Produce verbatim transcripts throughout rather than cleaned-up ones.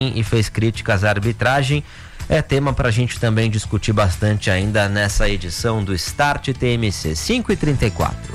e fez críticas à arbitragem. É tema para a gente também discutir bastante ainda nessa edição do Start T M C. cinco e trinta e quatro.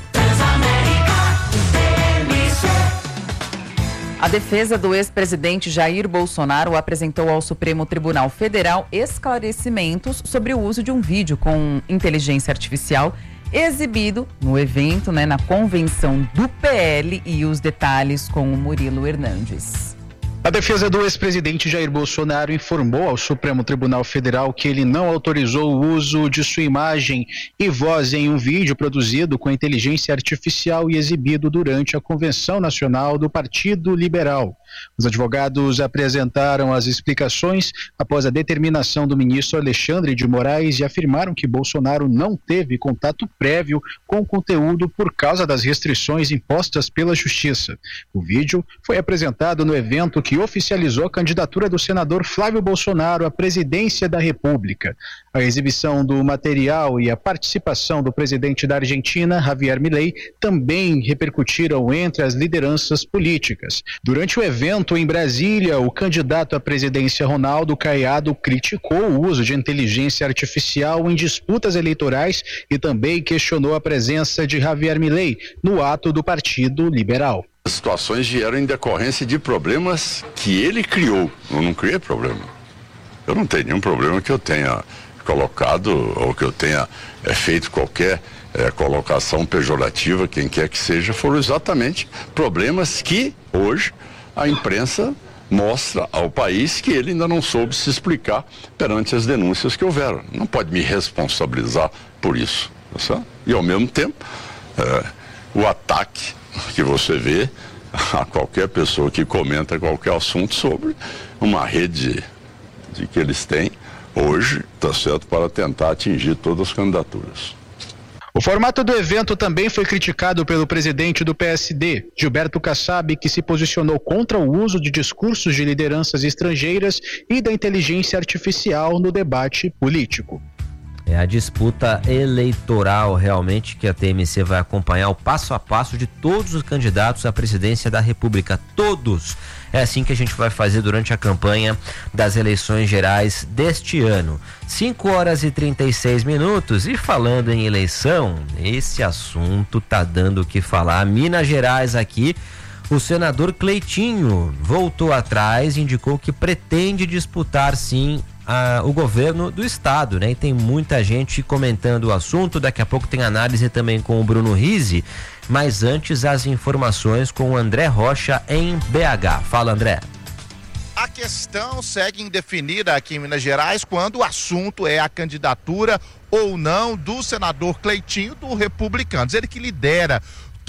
A defesa do ex-presidente Jair Bolsonaro apresentou ao Supremo Tribunal Federal esclarecimentos sobre o uso de um vídeo com inteligência artificial exibido no evento, né, na convenção do P L, e os detalhes com o Murilo Hernandes. A defesa do ex-presidente Jair Bolsonaro informou ao Supremo Tribunal Federal que ele não autorizou o uso de sua imagem e voz em um vídeo produzido com inteligência artificial e exibido durante a Convenção Nacional do Partido Liberal. Os advogados apresentaram as explicações após a determinação do ministro Alexandre de Moraes e afirmaram que Bolsonaro não teve contato prévio com o conteúdo por causa das restrições impostas pela Justiça. O vídeo foi apresentado no evento que oficializou a candidatura do senador Flávio Bolsonaro à presidência da República. A exibição do material e a participação do presidente da Argentina, Javier Milei, também repercutiram entre as lideranças políticas. Durante o evento em Brasília, o candidato à presidência Ronaldo Caiado criticou o uso de inteligência artificial em disputas eleitorais e também questionou a presença de Javier Milei no ato do Partido Liberal. As situações vieram em decorrência de problemas que ele criou. Eu não criei problema. Eu não tenho nenhum problema que eu tenha colocado ou que eu tenha é, feito qualquer é, colocação pejorativa, quem quer que seja. Foram exatamente problemas que hoje a imprensa mostra ao país que ele ainda não soube se explicar perante as denúncias que houveram. Não pode me responsabilizar por isso. Tá certo? E ao mesmo tempo, é, o ataque que você vê a qualquer pessoa que comenta qualquer assunto sobre uma rede de que eles têm hoje, tá certo, para tentar atingir todas as candidaturas. O formato do evento também foi criticado pelo presidente do P S D, Gilberto Kassab, que se posicionou contra o uso de discursos de lideranças estrangeiras e da inteligência artificial no debate político. É a disputa eleitoral realmente que a T M C vai acompanhar o passo a passo de todos os candidatos à presidência da República, todos. É assim que a gente vai fazer durante a campanha das eleições gerais deste ano. cinco horas e trinta e seis minutos, e falando em eleição, esse assunto tá dando o que falar. Minas Gerais aqui, o senador Cleitinho voltou atrás e indicou que pretende disputar sim A, o governo do estado, né? E tem muita gente comentando o assunto. Daqui a pouco tem análise também com o Bruno Rizzi, mas antes as informações com o André Rocha em B H. Fala, André. A questão segue indefinida aqui em Minas Gerais quando o assunto é a candidatura ou não do senador Cleitinho do Republicanos. Ele que lidera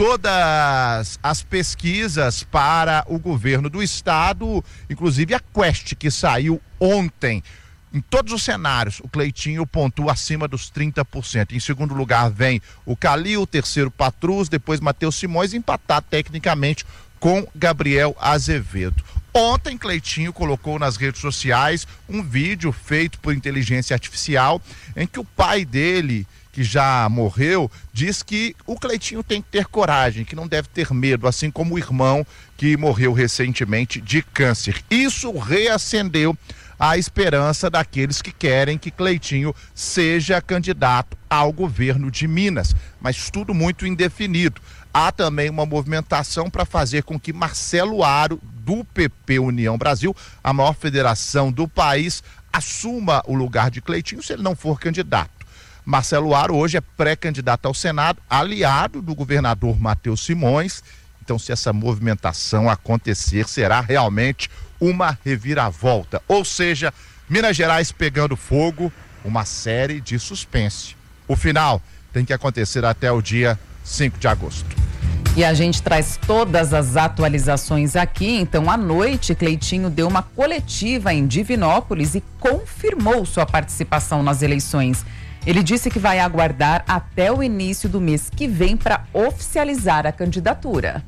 todas as pesquisas para o governo do estado, inclusive a Quest, que saiu ontem. Em todos os cenários, o Cleitinho pontua acima dos trinta por cento. Em segundo lugar vem o Calil, terceiro Patrus, depois Matheus Simões, empatado tecnicamente com Gabriel Azevedo. Ontem, Cleitinho colocou nas redes sociais um vídeo feito por inteligência artificial em que o pai dele, que já morreu, diz que o Cleitinho tem que ter coragem, que não deve ter medo, assim como o irmão que morreu recentemente de câncer. Isso reacendeu a esperança daqueles que querem que Cleitinho seja candidato ao governo de Minas, mas tudo muito indefinido. Há também uma movimentação para fazer com que Marcelo Aro, do P P União Brasil, a maior federação do país, assuma o lugar de Cleitinho se ele não for candidato. Marcelo Aro hoje é pré-candidato ao Senado, aliado do governador Matheus Simões. Então, se essa movimentação acontecer, será realmente uma reviravolta. Ou seja, Minas Gerais pegando fogo, uma série de suspense. O final tem que acontecer até o dia cinco de agosto. E a gente traz todas as atualizações aqui. Então, à noite, Cleitinho deu uma coletiva em Divinópolis e confirmou sua participação nas eleições. Ele disse que vai aguardar até o início do mês que vem para oficializar a candidatura.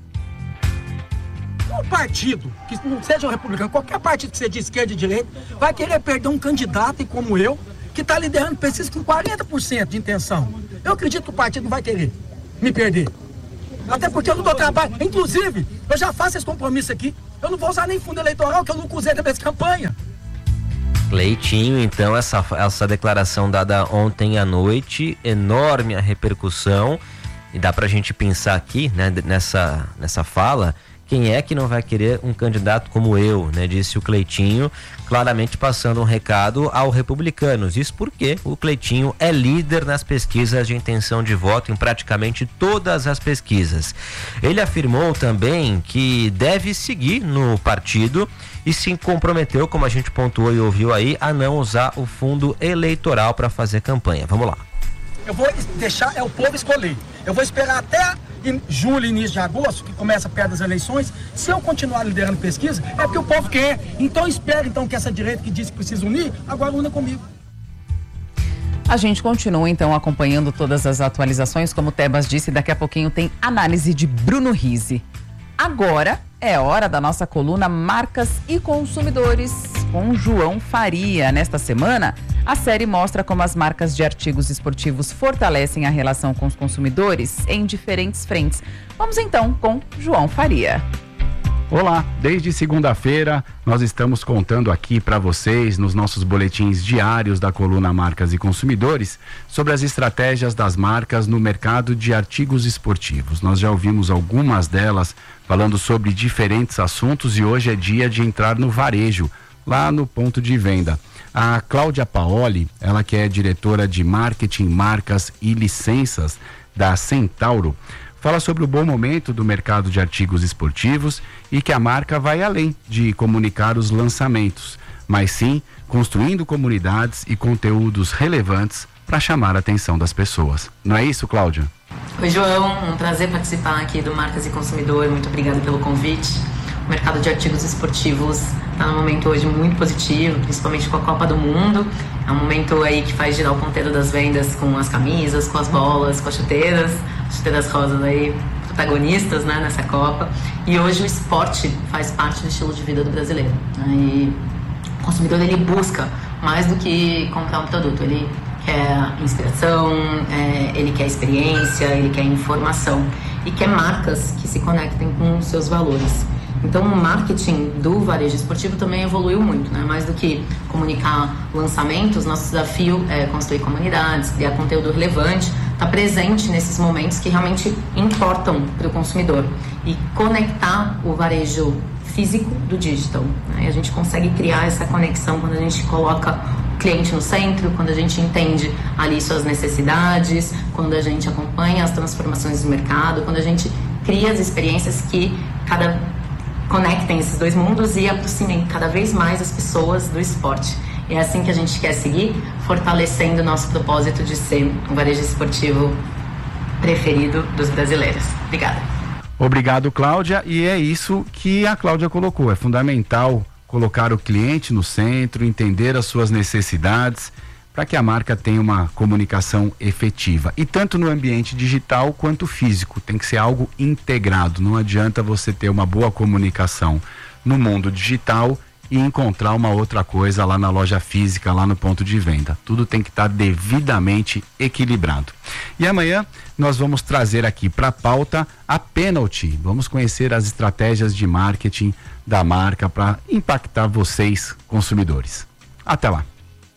Um partido, que não seja o republicano, qualquer partido que seja de esquerda e de direita, vai querer perder um candidato como eu, que está liderando pesquisas com quarenta por cento de intenção. Eu acredito que o partido não vai querer me perder. Até porque eu não dou trabalho. Inclusive, eu já faço esse compromisso aqui. Eu não vou usar nem fundo eleitoral, que eu nunca usei na minha campanha. Cleitinho, então, essa, essa declaração dada ontem à noite, enorme a repercussão, e dá pra gente pensar aqui, né, nessa, nessa fala, quem é que não vai querer um candidato como eu, né? Disse o Cleitinho, claramente passando um recado aos republicanos. Isso porque o Cleitinho é líder nas pesquisas de intenção de voto em praticamente todas as pesquisas. Ele afirmou também que deve seguir no partido e se comprometeu, como a gente pontuou e ouviu aí, a não usar o fundo eleitoral para fazer campanha. Vamos lá. Eu vou deixar, é o povo escolher. Eu vou esperar até em julho, início de agosto, que começa perto das eleições. Se eu continuar liderando pesquisa, é porque o povo quer. Então espero então que essa direita que disse que precisa unir, agora una comigo. A gente continua então acompanhando todas as atualizações, como o Tebas disse, daqui a pouquinho tem análise de Bruno Rizzi. Agora é hora da nossa coluna Marcas e Consumidores com João Faria. Nesta semana, a série mostra como as marcas de artigos esportivos fortalecem a relação com os consumidores em diferentes frentes. Vamos então com João Faria. Olá, desde segunda-feira nós estamos contando aqui para vocês nos nossos boletins diários da coluna Marcas e Consumidores sobre as estratégias das marcas no mercado de artigos esportivos. Nós já ouvimos algumas delas falando sobre diferentes assuntos e hoje é dia de entrar no varejo, lá no ponto de venda. A Cláudia Paoli, ela que é diretora de marketing, marcas e licenças da Centauro, fala sobre o bom momento do mercado de artigos esportivos e que a marca vai além de comunicar os lançamentos, mas sim construindo comunidades e conteúdos relevantes para chamar a atenção das pessoas. Não é isso, Cláudia? Oi, João, um prazer participar aqui do Marcas e Consumidor, muito obrigada pelo convite. O mercado de artigos esportivos está num momento hoje muito positivo, principalmente com a Copa do Mundo. É um momento aí que faz girar o ponteiro das vendas com as camisas, com as bolas, com as chuteiras, as chuteiras rosas aí, protagonistas, né, nessa Copa. E hoje o esporte faz parte do estilo de vida do brasileiro, né? E o consumidor, ele busca mais do que comprar um produto, ele quer inspiração, é, ele quer experiência, ele quer informação e quer marcas que se conectem com os seus valores. Então o marketing do varejo esportivo também evoluiu muito, né? Mais do que comunicar lançamentos, nosso desafio é construir comunidades, criar conteúdo relevante, estar presente nesses momentos que realmente importam para o consumidor e conectar o varejo físico do digital, né? E a gente consegue criar essa conexão quando a gente coloca o cliente no centro, quando a gente entende ali suas necessidades, quando a gente acompanha as transformações do mercado, quando a gente cria as experiências que cada conectem esses dois mundos e aproximem cada vez mais as pessoas do esporte. E é assim que a gente quer seguir, fortalecendo o nosso propósito de ser o varejo esportivo preferido dos brasileiros. Obrigada. Obrigado, Cláudia. E é isso que a Cláudia colocou. É fundamental colocar o cliente no centro, entender as suas necessidades, para que a marca tenha uma comunicação efetiva. E tanto no ambiente digital quanto físico, tem que ser algo integrado. Não adianta você ter uma boa comunicação no mundo digital e encontrar uma outra coisa lá na loja física, lá no ponto de venda. Tudo tem que estar devidamente equilibrado. E amanhã nós vamos trazer aqui para a pauta a Penalty. Vamos conhecer as estratégias de marketing da marca para impactar vocês, consumidores. Até lá.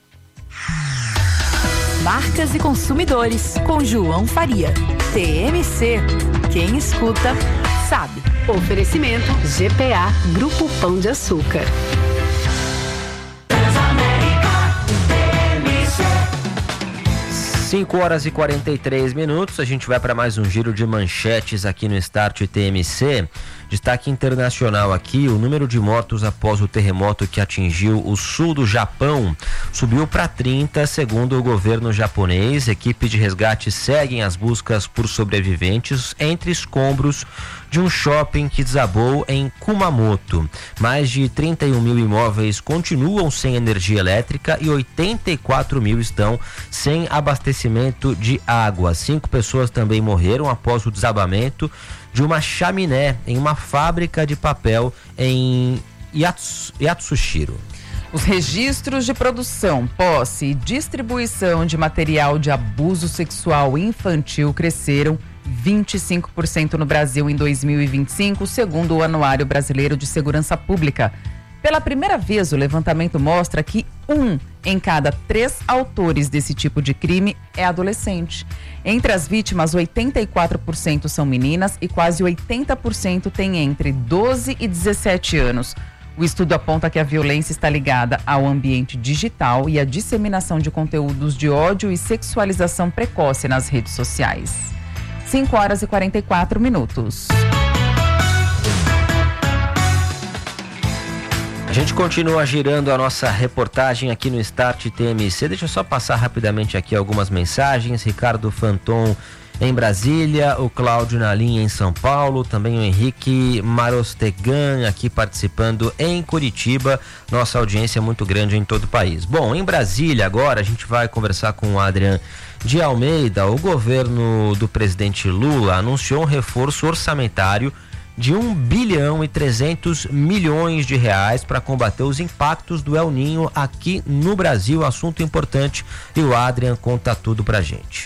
Marcas e Consumidores, com João Faria. T M C, quem escuta, sabe. Oferecimento G P A, Grupo Pão de Açúcar. cinco horas e quarenta e três minutos, a gente vai para mais um giro de manchetes aqui no Start T M C. Destaque internacional aqui, o número de mortos após o terremoto que atingiu o sul do Japão subiu para trinta, segundo o governo japonês. Equipes de resgate seguem as buscas por sobreviventes entre escombros de um shopping que desabou em Kumamoto. Mais de trinta e um mil imóveis continuam sem energia elétrica e oitenta e quatro mil estão sem abastecimento de água. Cinco pessoas também morreram após o desabamento de uma chaminé em uma fábrica de papel em Yatsushiro. Os registros de produção, posse e distribuição de material de abuso sexual infantil cresceram vinte e cinco por cento no Brasil em dois mil e vinte e cinco, segundo o Anuário Brasileiro de Segurança Pública. Pela primeira vez, o levantamento mostra que um em cada três autores desse tipo de crime é adolescente. Entre as vítimas, oitenta e quatro por cento são meninas e quase oitenta por cento têm entre doze e dezessete anos. O estudo aponta que a violência está ligada ao ambiente digital e à disseminação de conteúdos de ódio e sexualização precoce nas redes sociais. cinco horas e quarenta e quatro minutos. A gente continua girando a nossa reportagem aqui no Start T M C. Deixa eu só passar rapidamente aqui algumas mensagens. Ricardo Fanton em Brasília, o Cláudio na linha em São Paulo, também o Henrique Marostegan aqui participando em Curitiba. Nossa audiência é muito grande em todo o país. Bom, em Brasília agora a gente vai conversar com o Adrian de Almeida. O governo do presidente Lula anunciou um reforço orçamentário de um bilhão e trezentos milhões de reais para combater os impactos do El Ninho aqui no Brasil. Assunto importante e o Adrian conta tudo pra gente.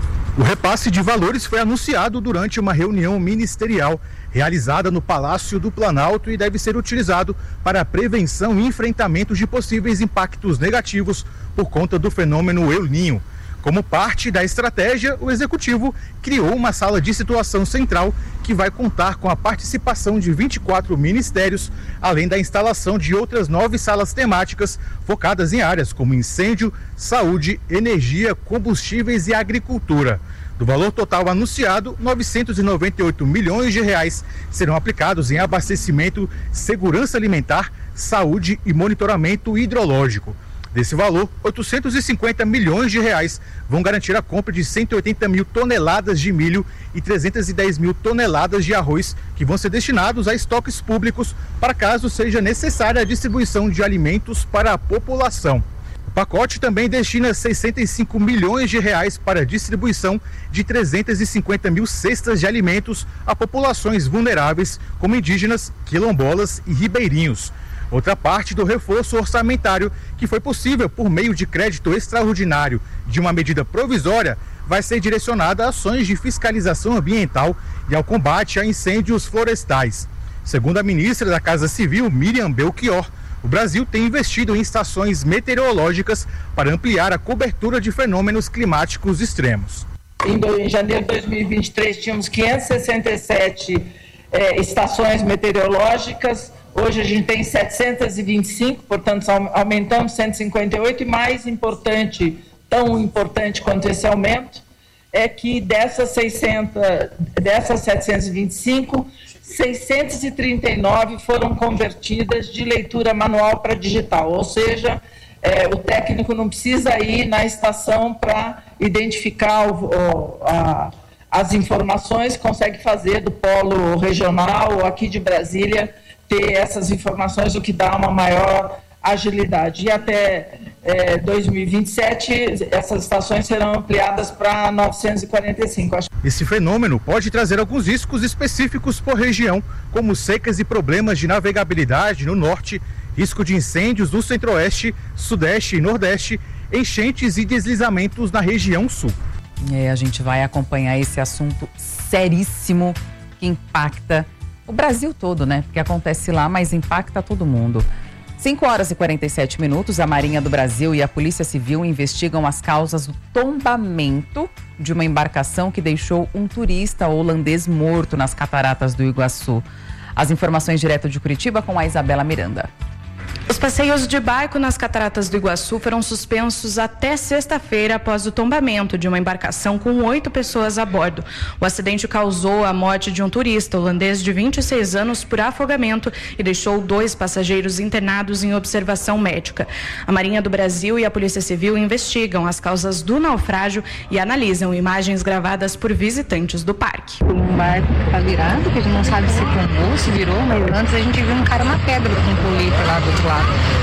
O repasse de valores foi anunciado durante uma reunião ministerial realizada no Palácio do Planalto e deve ser utilizado para a prevenção e enfrentamento de possíveis impactos negativos por conta do fenômeno El Ninho. Como parte da estratégia, o Executivo criou uma sala de situação central que vai contar com a participação de vinte e quatro ministérios, além da instalação de outras nove salas temáticas focadas em áreas como incêndio, saúde, energia, combustíveis e agricultura. Do valor total anunciado, novecentos e noventa e oito milhões de reais serão aplicados em abastecimento, segurança alimentar, saúde e monitoramento hidrológico. Desse valor, oitocentos e cinquenta milhões de reais vão garantir a compra de cento e oitenta mil toneladas de milho e trezentas e dez mil toneladas de arroz, que vão ser destinados a estoques públicos para caso seja necessária a distribuição de alimentos para a população. O pacote também destina sessenta e cinco milhões de reais para a distribuição de trezentas e cinquenta mil cestas de alimentos a populações vulneráveis, como indígenas, quilombolas e ribeirinhos. Outra parte do reforço orçamentário, que foi possível por meio de crédito extraordinário de uma medida provisória, vai ser direcionada a ações de fiscalização ambiental e ao combate a incêndios florestais. Segundo a ministra da Casa Civil, Miriam Belchior, o Brasil tem investido em estações meteorológicas para ampliar a cobertura de fenômenos climáticos extremos. Em janeiro de dois mil e vinte e três, tínhamos quinhentas e sessenta e sete eh, estações meteorológicas. Hoje a gente tem setecentas e vinte e cinco, portanto aumentamos cento e cinquenta e oito, e mais importante, tão importante quanto esse aumento, é que dessas, seiscentas, dessas setecentas e vinte e cinco, seiscentas e trinta e nove foram convertidas de leitura manual para digital, ou seja, é, o técnico não precisa ir na estação para identificar o, o, a, as informações, consegue fazer do polo regional ou aqui de Brasília, ter essas informações, o que dá uma maior agilidade. E até é, dois mil e vinte e sete, essas estações serão ampliadas para novecentas e quarenta e cinco. Esse fenômeno pode trazer alguns riscos específicos por região, como secas e problemas de navegabilidade no norte, risco de incêndios no centro-oeste, sudeste e nordeste, enchentes e deslizamentos na região sul. É, a gente vai acompanhar esse assunto seríssimo que impacta o Brasil todo, né? Porque acontece lá, mas impacta todo mundo. cinco horas e quarenta e sete minutos, a Marinha do Brasil e a Polícia Civil investigam as causas do tombamento de uma embarcação que deixou um turista holandês morto nas cataratas do Iguaçu. As informações direto de Curitiba com a Isabela Miranda. Os passeios de barco nas cataratas do Iguaçu foram suspensos até sexta-feira após o tombamento de uma embarcação com oito pessoas a bordo. O acidente causou a morte de um turista holandês de vinte e seis anos por afogamento e deixou dois passageiros internados em observação médica. A Marinha do Brasil e a Polícia Civil investigam as causas do naufrágio e analisam imagens gravadas por visitantes do parque. Um barco que tá virado, que a gente não sabe se tombou, se virou, mas antes a gente viu um cara na pedra com um colete lá do outro lado.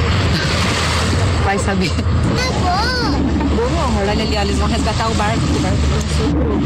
Vai saber. Acabou, meu amor. Olha ali, eles vão resgatar o barco. O barco não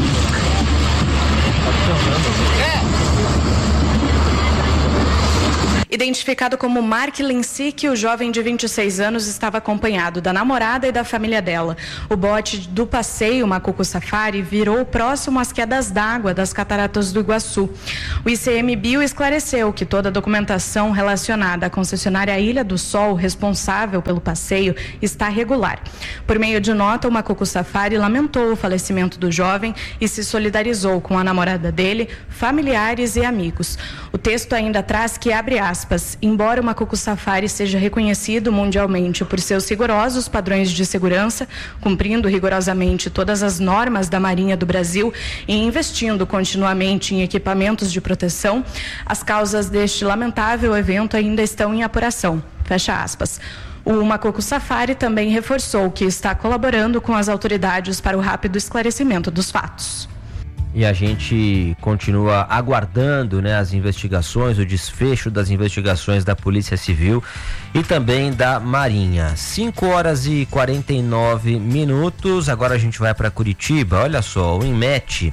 Identificado como Mark Lensick, o jovem de vinte e seis anos estava acompanhado da namorada e da família dela. O bote do passeio Macuco Safari virou próximo às quedas d'água das Cataratas do Iguaçu. O I C M Bio esclareceu que toda a documentação relacionada à concessionária Ilha do Sol, responsável pelo passeio, está regular. Por meio de nota, o Macuco Safari lamentou o falecimento do jovem e se solidarizou com a namorada dele, familiares e amigos. O texto ainda traz que, abre aspas, embora o Macuco Safari seja reconhecido mundialmente por seus rigorosos padrões de segurança, cumprindo rigorosamente todas as normas da Marinha do Brasil e investindo continuamente em equipamentos de proteção, as causas deste lamentável evento ainda estão em apuração. Fecha aspas. O Macuco Safari também reforçou que está colaborando com as autoridades para o rápido esclarecimento dos fatos. E a gente continua aguardando, né, as investigações, o desfecho das investigações da Polícia Civil e também da Marinha. cinco horas e quarenta e nove minutos. Agora a gente vai para Curitiba. Olha só, o INMET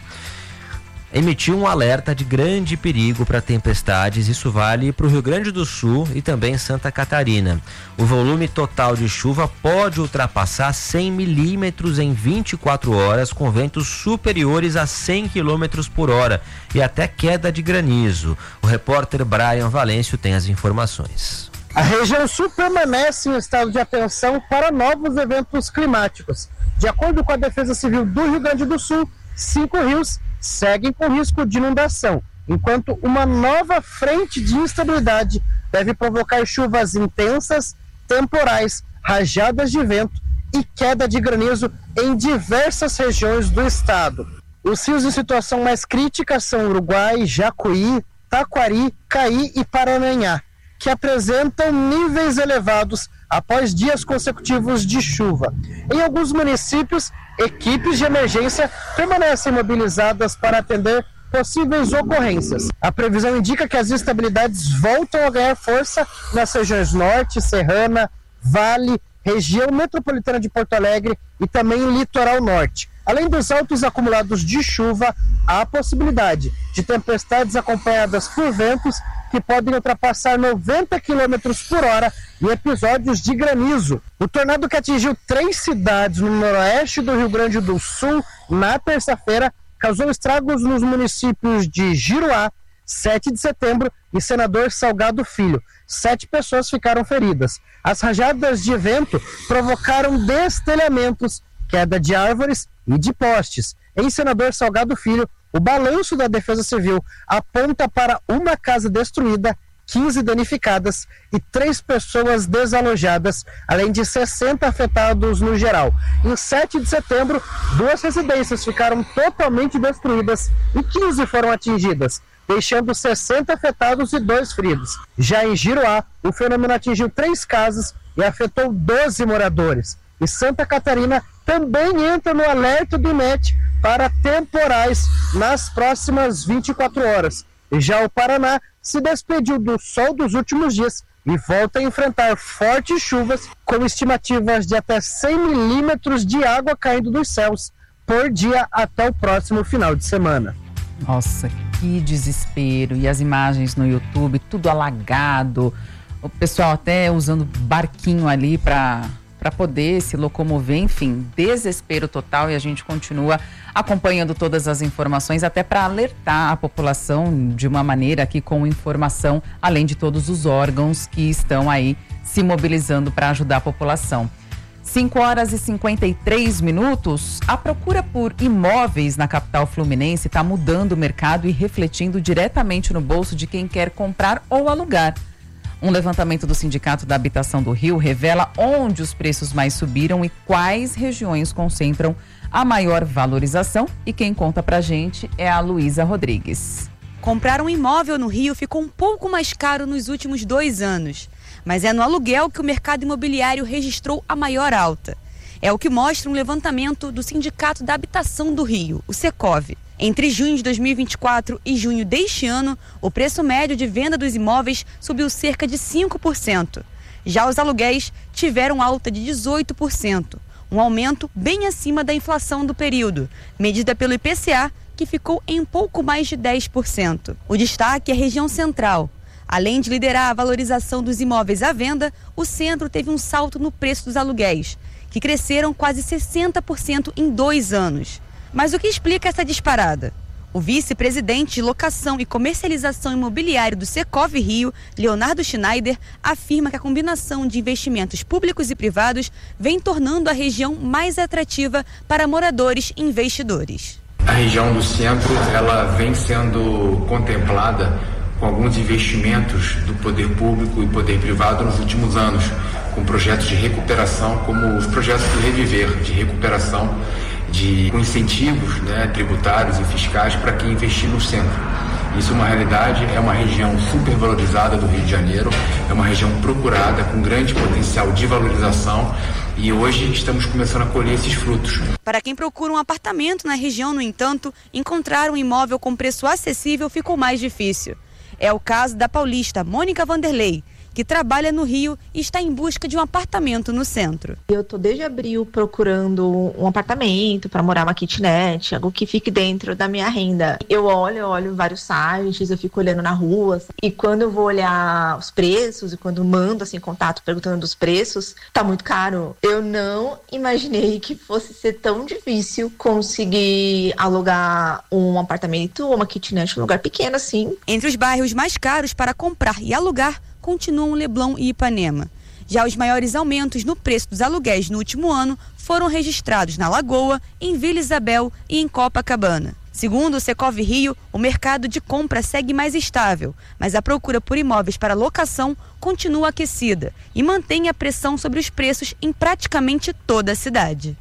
emitiu um alerta de grande perigo para tempestades. Isso vale para o Rio Grande do Sul e também Santa Catarina. O volume total de chuva pode ultrapassar cem milímetros em vinte e quatro horas, com ventos superiores a cem quilômetros por hora e até queda de granizo. O repórter Brian Valêncio tem as informações. A região sul permanece em estado de atenção para novos eventos climáticos. De acordo com a Defesa Civil do Rio Grande do Sul, cinco rios seguem com risco de inundação, enquanto uma nova frente de instabilidade deve provocar chuvas intensas, temporais, rajadas de vento e queda de granizo em diversas regiões do estado. Os rios em situação mais crítica são Uruguai, Jacuí, Taquari, Caí e Paranhá, que apresentam níveis elevados após dias consecutivos de chuva. Em alguns municípios, equipes de emergência permanecem mobilizadas para atender possíveis ocorrências. A previsão indica que as instabilidades voltam a ganhar força nas regiões Norte, Serrana, Vale, região metropolitana de Porto Alegre e também Litoral Norte. Além dos altos acumulados de chuva, há a possibilidade de tempestades acompanhadas por ventos que podem ultrapassar noventa quilômetros por hora e episódios de granizo. O tornado que atingiu três cidades no noroeste do Rio Grande do Sul na terça-feira causou estragos nos municípios de Giruá, sete de setembro e Senador Salgado Filho. Sete pessoas ficaram feridas. As rajadas de vento provocaram destelhamentos, queda de árvores e de postes. Em Senador Salgado Filho, o balanço da Defesa Civil aponta para uma casa destruída, quinze danificadas e três pessoas desalojadas, além de sessenta afetados no geral. Em sete de setembro, duas residências ficaram totalmente destruídas e quinze foram atingidas, deixando sessenta afetados e dois feridos. Já em Giruá, o fenômeno atingiu três casas e afetou doze moradores. E Santa Catarina também entra no alerta do INMET para temporais nas próximas vinte e quatro horas. E já o Paraná se despediu do sol dos últimos dias e volta a enfrentar fortes chuvas, com estimativas de até cem milímetros de água caindo dos céus por dia até o próximo final de semana. Nossa, que desespero. E as imagens no YouTube, tudo alagado. O pessoal até usando barquinho ali para... para poder se locomover, enfim, desespero total, e a gente continua acompanhando todas as informações até para alertar a população de uma maneira aqui com informação, além de todos os órgãos que estão aí se mobilizando para ajudar a população. cinco horas e cinquenta e três minutos, a procura por imóveis na capital fluminense está mudando o mercado e refletindo diretamente no bolso de quem quer comprar ou alugar. Um levantamento do Sindicato da Habitação do Rio revela onde os preços mais subiram e quais regiões concentram a maior valorização. E quem conta pra gente é a Luísa Rodrigues. Comprar um imóvel no Rio ficou um pouco mais caro nos últimos dois anos. Mas é no aluguel que o mercado imobiliário registrou a maior alta. É o que mostra um levantamento do Sindicato da Habitação do Rio, o Secov. Entre junho de dois mil e vinte e quatro e junho deste ano, o preço médio de venda dos imóveis subiu cerca de cinco por cento. Já os aluguéis tiveram alta de dezoito por cento, um aumento bem acima da inflação do período, medida pelo I P C A, que ficou em pouco mais de dez por cento. O destaque é a região central. Além de liderar a valorização dos imóveis à venda, o centro teve um salto no preço dos aluguéis, que cresceram quase sessenta por cento em dois anos. Mas o que explica essa disparada? O vice-presidente de locação e comercialização imobiliária do Secov Rio, Leonardo Schneider, afirma que a combinação de investimentos públicos e privados vem tornando a região mais atrativa para moradores e investidores. A região do centro, ela vem sendo contemplada com alguns investimentos do poder público e poder privado nos últimos anos, com projetos de recuperação, como os projetos do Reviver, de recuperação de com incentivos, né, tributários e fiscais para quem investir no centro. Isso é uma realidade, é uma região supervalorizada do Rio de Janeiro, é uma região procurada, com grande potencial de valorização, e hoje estamos começando a colher esses frutos. Para quem procura um apartamento na região, no entanto, encontrar um imóvel com preço acessível ficou mais difícil. É o caso da paulista Mônica Vanderlei, que trabalha no Rio e está em busca de um apartamento no centro. Eu tô desde abril procurando um apartamento para morar, uma kitnet, algo que fique dentro da minha renda. Eu olho, eu olho vários sites, eu fico olhando na rua, e quando eu vou olhar os preços e quando mando assim contato perguntando dos preços, tá muito caro. Eu não imaginei que fosse ser tão difícil conseguir alugar um apartamento ou uma kitnet num lugar pequeno assim. Entre os bairros mais caros para comprar e alugar continuam Leblon e Ipanema. Já os maiores aumentos no preço dos aluguéis no último ano foram registrados na Lagoa, em Vila Isabel e em Copacabana. Segundo o Secov Rio, o mercado de compra segue mais estável, mas a procura por imóveis para locação continua aquecida e mantém a pressão sobre os preços em praticamente toda a cidade.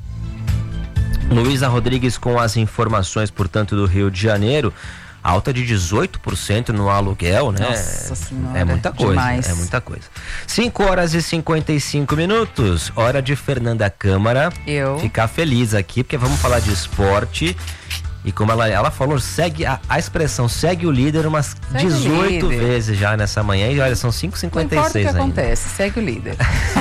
Luísa Rodrigues com as informações, portanto, do Rio de Janeiro. Alta de dezoito por cento no aluguel, né? Nossa Senhora, é muita coisa, demais. é muita coisa. cinco horas e cinquenta e cinco minutos, hora de Fernanda Câmara Eu. ficar feliz aqui, porque vamos falar de esporte. E como ela, ela falou, segue a, a expressão segue o líder umas Segue dezoito líder. vezes já nessa manhã, e olha, são cinco e cinquenta e seis Não importa o que ainda. acontece, segue o líder.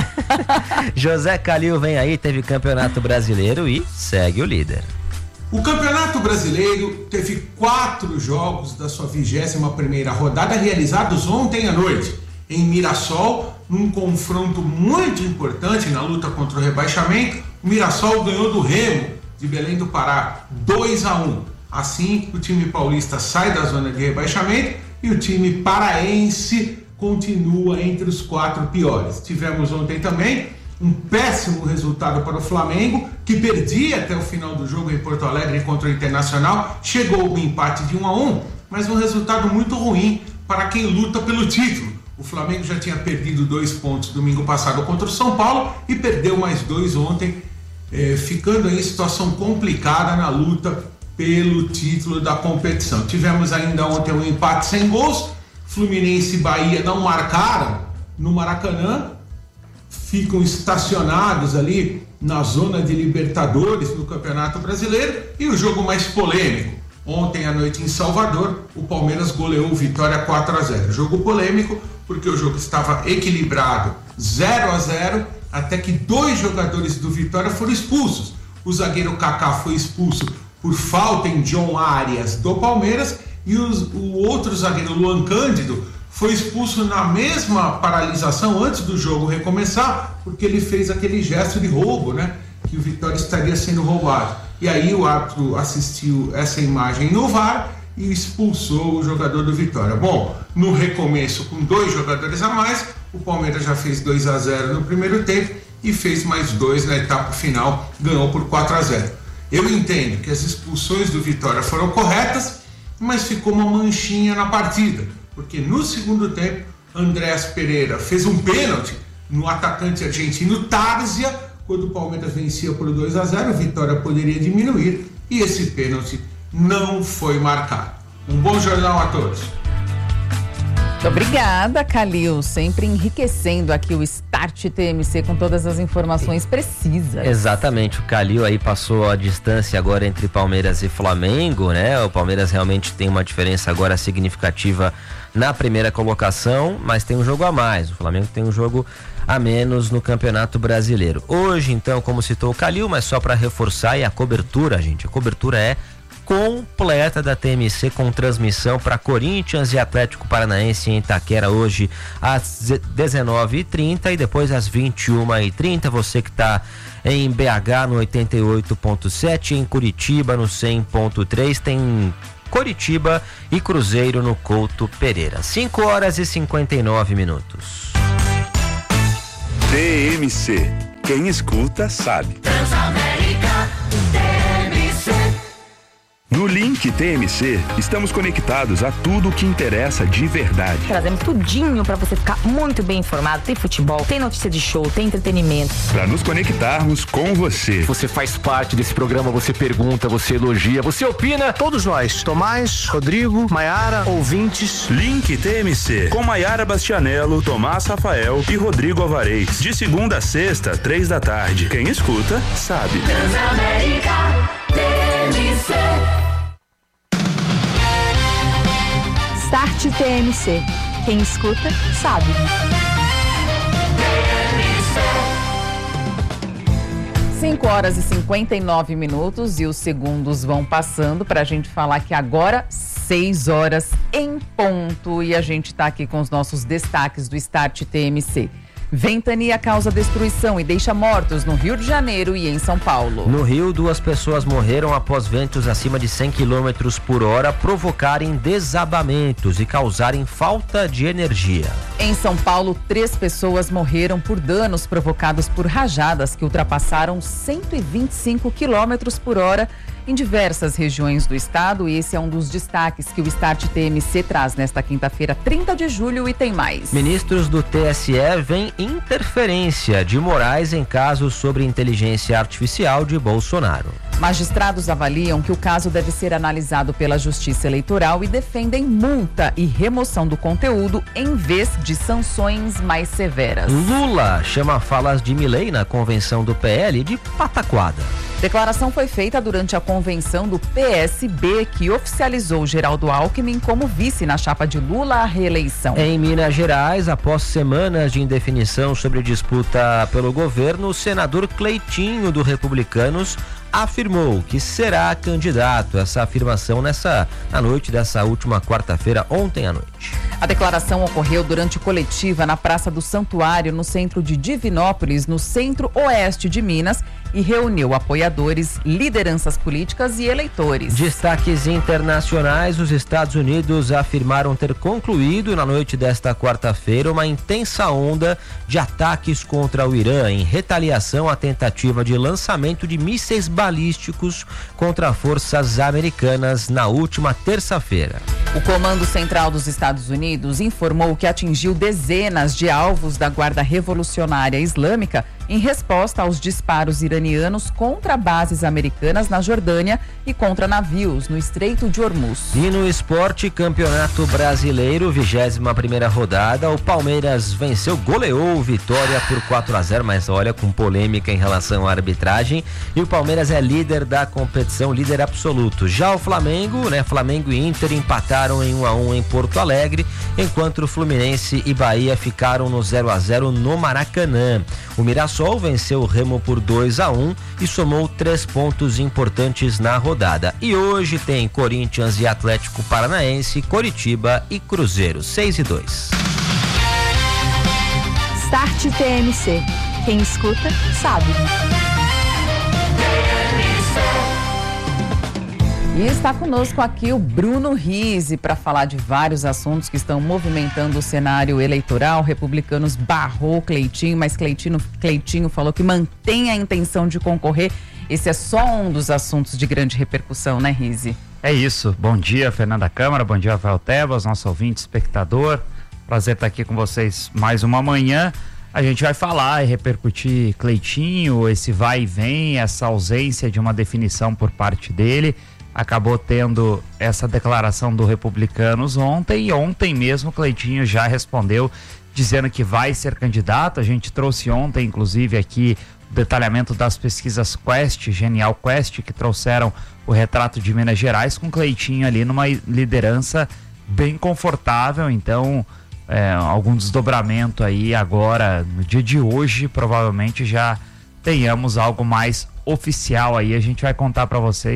José Calil vem aí, teve Campeonato Brasileiro e segue o líder. O Campeonato Brasileiro teve quatro jogos da sua vigésima primeira rodada realizados ontem à noite em Mirassol, num confronto muito importante na luta contra o rebaixamento. O Mirassol ganhou do Remo de Belém do Pará dois a um. Assim, o time paulista sai da zona de rebaixamento e o time paraense continua entre os quatro piores. Tivemos ontem também um péssimo resultado para o Flamengo, que perdia até o final do jogo em Porto Alegre contra o Internacional. Chegou o empate de um a um, mas um resultado muito ruim para quem luta pelo título. O Flamengo já tinha perdido dois pontos domingo passado contra o São Paulo e perdeu mais dois ontem, eh, ficando em situação complicada na luta pelo título da competição. Tivemos ainda ontem um empate sem gols. Fluminense e Bahia não marcaram no Maracanã, ficam estacionados ali na zona de Libertadores no Campeonato Brasileiro. E o jogo mais polêmico, ontem à noite em Salvador, o Palmeiras goleou o Vitória quatro a zero. Jogo polêmico porque o jogo estava equilibrado zero a zero, até que dois jogadores do Vitória foram expulsos. O zagueiro Kaká foi expulso por falta em John Arias do Palmeiras, e os, o outro zagueiro, Luan Cândido, foi expulso na mesma paralisação antes do jogo recomeçar, porque ele fez aquele gesto de roubo, né? Que o Vitória estaria sendo roubado. E aí o árbitro assistiu essa imagem no V A R e expulsou o jogador do Vitória. Bom, no recomeço, com dois jogadores a mais, o Palmeiras já fez dois a zero no primeiro tempo e fez mais dois na etapa final, ganhou por quatro a zero. Eu entendo que as expulsões do Vitória foram corretas, mas ficou uma manchinha na partida, porque no segundo tempo, Andrés Pereira fez um pênalti no atacante argentino Tárzia. Quando o Palmeiras vencia por dois a zero, a Vitória poderia diminuir e esse pênalti não foi marcado. Um bom jornal a todos. Muito obrigada, Calil, sempre enriquecendo aqui o Start T M C com todas as informações precisas. Exatamente, o Calil aí passou a distância agora entre Palmeiras e Flamengo, né? O Palmeiras realmente tem uma diferença agora significativa na primeira colocação, mas tem um jogo a mais. O Flamengo tem um jogo a menos no Campeonato Brasileiro. Hoje, então, como citou o Calil, mas só para reforçar, e a cobertura, gente, a cobertura é completa da T M C com transmissão para Corinthians e Atlético Paranaense em Itaquera hoje às dezenove e trinta e depois às vinte e uma e trinta. Você que está em B H no oitenta e oito ponto sete, em Curitiba no cem ponto três, tem Coritiba e Cruzeiro no Couto Pereira. cinco horas e cinquenta e nove minutos. T M C. Quem escuta sabe. Transamérica T M C. No Link T M C, estamos conectados a tudo o que interessa de verdade. Trazemos tudinho para você ficar muito bem informado. Tem futebol, tem notícia de show, tem entretenimento. Para nos conectarmos com você. Você faz parte desse programa, você pergunta, você elogia, você opina. Todos nós, Tomás, Rodrigo, Maiara, ouvintes. Link T M C, com Maiara Bastianello, Tomás Rafael e Rodrigo Alvarez. De segunda a sexta, três da tarde. Quem escuta, sabe. Transamérica T M C. Start T M C. Quem escuta, sabe. cinco horas e cinquenta e nove minutos e os segundos vão passando para a gente falar que agora seis horas em ponto e a gente está aqui com os nossos destaques do Start T M C. Ventania causa destruição e deixa mortos no Rio de Janeiro e em São Paulo. No Rio, duas pessoas morreram após ventos acima de cem quilômetros por hora provocarem desabamentos e causarem falta de energia. Em São Paulo, três pessoas morreram por danos provocados por rajadas que ultrapassaram cento e vinte e cinco quilômetros por hora em diversas regiões do estado, e esse é um dos destaques que o Start T M C traz nesta quinta-feira, trinta de julho, e tem mais. Ministros do T S E veem interferência de Moraes em casos sobre inteligência artificial de Bolsonaro. Magistrados avaliam que o caso deve ser analisado pela Justiça Eleitoral e defendem multa e remoção do conteúdo em vez de sanções mais severas. Lula chama falas de Milei na convenção do P L de pataquada. Declaração foi feita durante a convenção do P S B, que oficializou Geraldo Alckmin como vice na chapa de Lula à reeleição. Em Minas Gerais, após semanas de indefinição sobre disputa pelo governo, o senador Cleitinho, do Republicanos, afirmou que será candidato. Essa afirmação nessa na noite dessa última quarta-feira, ontem à noite. A declaração ocorreu durante coletiva na Praça do Santuário, no centro de Divinópolis, no centro-oeste de Minas, e reuniu apoiadores, lideranças políticas e eleitores. Destaques internacionais: os Estados Unidos afirmaram ter concluído na noite desta quarta-feira uma intensa onda de ataques contra o Irã, em retaliação à tentativa de lançamento de mísseis balísticos contra forças americanas na última terça-feira. O Comando Central dos Estados Unidos informou que atingiu dezenas de alvos da Guarda Revolucionária Islâmica em resposta aos disparos iranianos contra bases americanas na Jordânia e contra navios no Estreito de Hormuz. E no esporte, Campeonato Brasileiro, vigésima primeira rodada, o Palmeiras venceu, goleou o Vitória por quatro a zero, mas olha, com polêmica em relação à arbitragem, e o Palmeiras é líder da competição, líder absoluto. Já o Flamengo, né, Flamengo e Inter empataram em um a um em Porto Alegre, enquanto o Fluminense e Bahia ficaram no zero a zero no Maracanã. O Mirassol venceu o Remo por dois a um e somou três pontos importantes na rodada. E hoje tem Corinthians e Atlético Paranaense, Coritiba e Cruzeiro, seis e dois. Start T M C. Quem escuta, sabe. E está conosco aqui o Bruno Rizzi para falar de vários assuntos que estão movimentando o cenário eleitoral. Republicanos barrou Cleitinho, mas Cleitinho, Cleitinho falou que mantém a intenção de concorrer. Esse é só um dos assuntos de grande repercussão, né, Rizzi? É isso. Bom dia, Fernanda Câmara. Bom dia, Rafael Tebas, nosso ouvinte, espectador. Prazer estar aqui com vocês mais uma manhã. A gente vai falar e repercutir Cleitinho, esse vai e vem, essa ausência de uma definição por parte dele. Acabou tendo essa declaração do Republicanos ontem, e ontem mesmo Cleitinho já respondeu dizendo que vai ser candidato. A gente trouxe ontem, inclusive, aqui o detalhamento das pesquisas Quest, Genial Quest, que trouxeram o retrato de Minas Gerais, com Cleitinho ali numa liderança bem confortável. Então, é, algum desdobramento aí agora, no dia de hoje, provavelmente já tenhamos algo mais oficial aí. A gente vai contar para vocês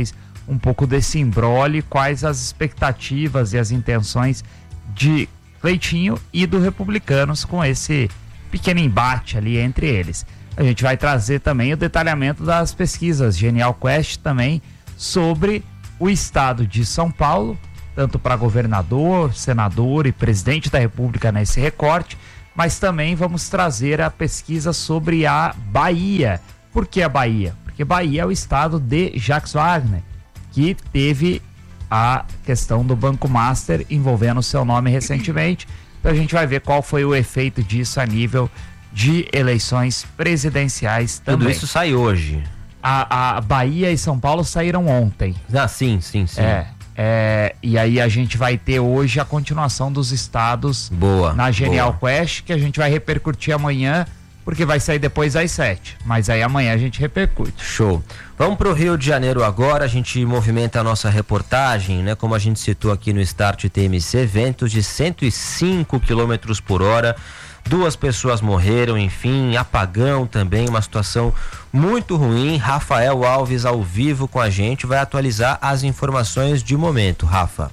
um pouco desse imbróglio, quais as expectativas e as intenções de Cleitinho e do Republicanos com esse pequeno embate ali entre eles. A gente vai trazer também o detalhamento das pesquisas Genial Quest também sobre o estado de São Paulo, tanto para governador, senador e presidente da República nesse recorte, mas também vamos trazer a pesquisa sobre a Bahia. Por que a Bahia? Porque Bahia é o estado de Jacques Wagner, que teve a questão do Banco Master envolvendo o seu nome recentemente. Então a gente vai ver qual foi o efeito disso a nível de eleições presidenciais também. Tudo isso sai hoje. A, a Bahia e São Paulo saíram ontem. Ah, sim, sim, sim. É, é, e aí a gente vai ter hoje a continuação dos estados boa, na Genial boa. Quest, que a gente vai repercutir amanhã, porque vai sair depois às sete. Mas aí amanhã a gente repercute. Show. Vamos para o Rio de Janeiro agora. A gente movimenta a nossa reportagem, né? Como a gente citou aqui no Start T M C, ventos de cento e cinco quilômetros por hora. Duas pessoas morreram, enfim, apagão também, uma situação muito ruim. Rafael Alves ao vivo com a gente vai atualizar as informações de momento. Rafa.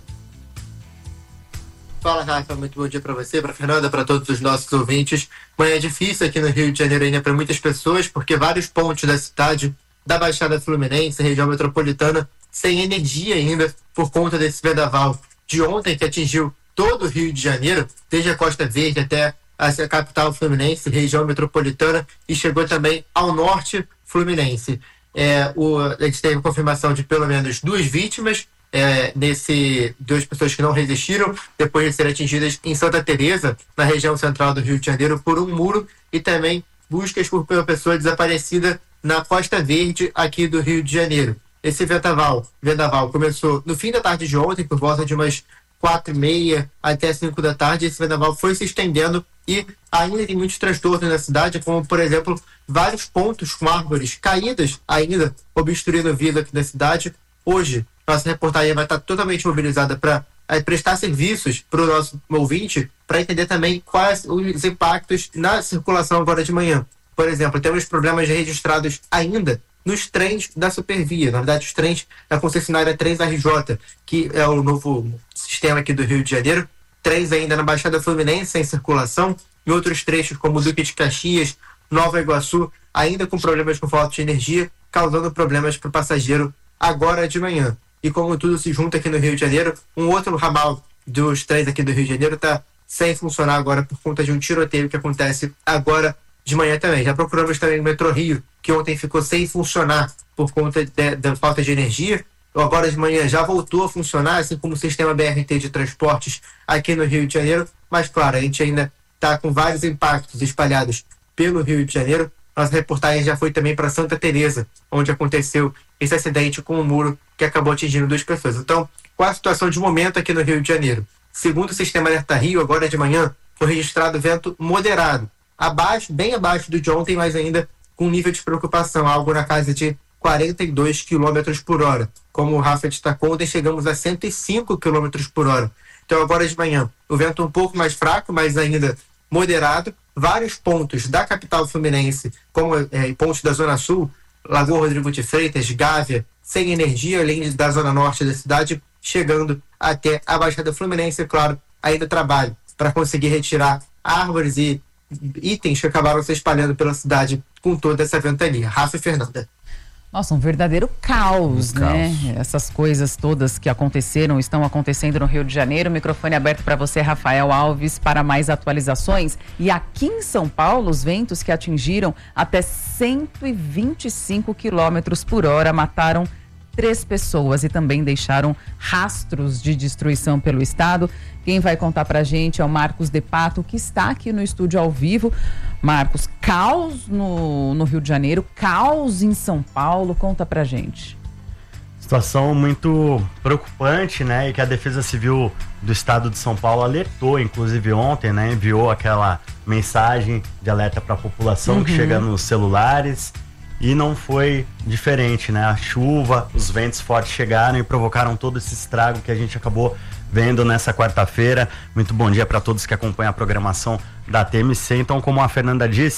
Fala, Rafa, muito bom dia para você, para Fernanda, para todos os nossos ouvintes. Manhã difícil aqui no Rio de Janeiro ainda para muitas pessoas, porque vários pontos da cidade, da Baixada Fluminense, região metropolitana, sem energia ainda por conta desse vendaval de ontem que atingiu todo o Rio de Janeiro, desde a Costa Verde até a capital fluminense, região metropolitana, e chegou também ao norte fluminense. É, o, a gente teve confirmação de pelo menos duas vítimas, É, nesse, duas pessoas que não resistiram depois de serem atingidas em Santa Teresa, na região central do Rio de Janeiro, por um muro, e também buscas por uma pessoa desaparecida na Costa Verde aqui do Rio de Janeiro. Esse vendaval, vendaval começou no fim da tarde de ontem, por volta de umas quatro e meia até cinco da tarde. Esse vendaval foi se estendendo e ainda tem muitos transtornos na cidade, como por exemplo vários pontos com árvores caídas ainda obstruindo a vida aqui na cidade. Hoje nossa reportagem vai estar totalmente mobilizada para é, prestar serviços para o nosso ouvinte, para entender também quais os impactos na circulação agora de manhã. Por exemplo, temos problemas registrados ainda nos trens da Supervia, na verdade os trens da concessionária Trens R J, que é o novo sistema aqui do Rio de Janeiro. Trens ainda na Baixada Fluminense em circulação, e outros trechos como Duque de Caxias, Nova Iguaçu, ainda com problemas com falta de energia, causando problemas para o passageiro agora de manhã. E como tudo se junta aqui no Rio de Janeiro, um outro ramal dos trens aqui do Rio de Janeiro está sem funcionar agora por conta de um tiroteio que acontece agora de manhã também. Já procuramos também o Metrô Rio, que ontem ficou sem funcionar por conta de, da falta de energia. Agora de manhã já voltou a funcionar, assim como o sistema B R T de transportes aqui no Rio de Janeiro. Mas claro, a gente ainda está com vários impactos espalhados pelo Rio de Janeiro. Nossa reportagem já foi também para Santa Teresa, onde aconteceu esse acidente com um muro que acabou atingindo duas pessoas. Então, qual a situação de momento aqui no Rio de Janeiro? Segundo o sistema Alerta Rio, agora de manhã, foi registrado vento moderado, abaixo, bem abaixo do de ontem, mas ainda com nível de preocupação, algo na casa de quarenta e dois quilômetros por hora. Como o Rafa destacou, ontem chegamos a cento e cinco quilômetros por hora. Então, agora de manhã, o vento um pouco mais fraco, mas ainda moderado. Vários pontos da capital fluminense, como é, pontos da Zona Sul, Lagoa Rodrigo de Freitas, Gávea, sem energia, além da Zona Norte da cidade, chegando até a Baixada Fluminense. E, claro, ainda trabalho para conseguir retirar árvores e itens que acabaram se espalhando pela cidade com toda essa ventania. Rafa e Fernanda. Nossa, um verdadeiro caos, um né? Caos. Essas coisas todas que aconteceram, estão acontecendo no Rio de Janeiro. Microfone aberto para você, Rafael Alves, para mais atualizações. E aqui em São Paulo, os ventos que atingiram até cento e vinte e cinco quilômetros por hora mataram três pessoas e também deixaram rastros de destruição pelo estado. Quem vai contar pra gente é o Marcos De Pato, que está aqui no estúdio ao vivo. Marcos, caos no, no Rio de Janeiro, caos em São Paulo, conta pra gente. Situação muito preocupante, né? E que a Defesa Civil do Estado de São Paulo alertou, inclusive ontem, né? Enviou aquela mensagem de alerta para a população, uhum, que chega nos celulares. E não foi diferente, né? A chuva, os ventos fortes chegaram e provocaram todo esse estrago que a gente acabou vendo nessa quarta-feira. Muito bom dia para todos que acompanham a programação da T M C. Então, como a Fernanda disse,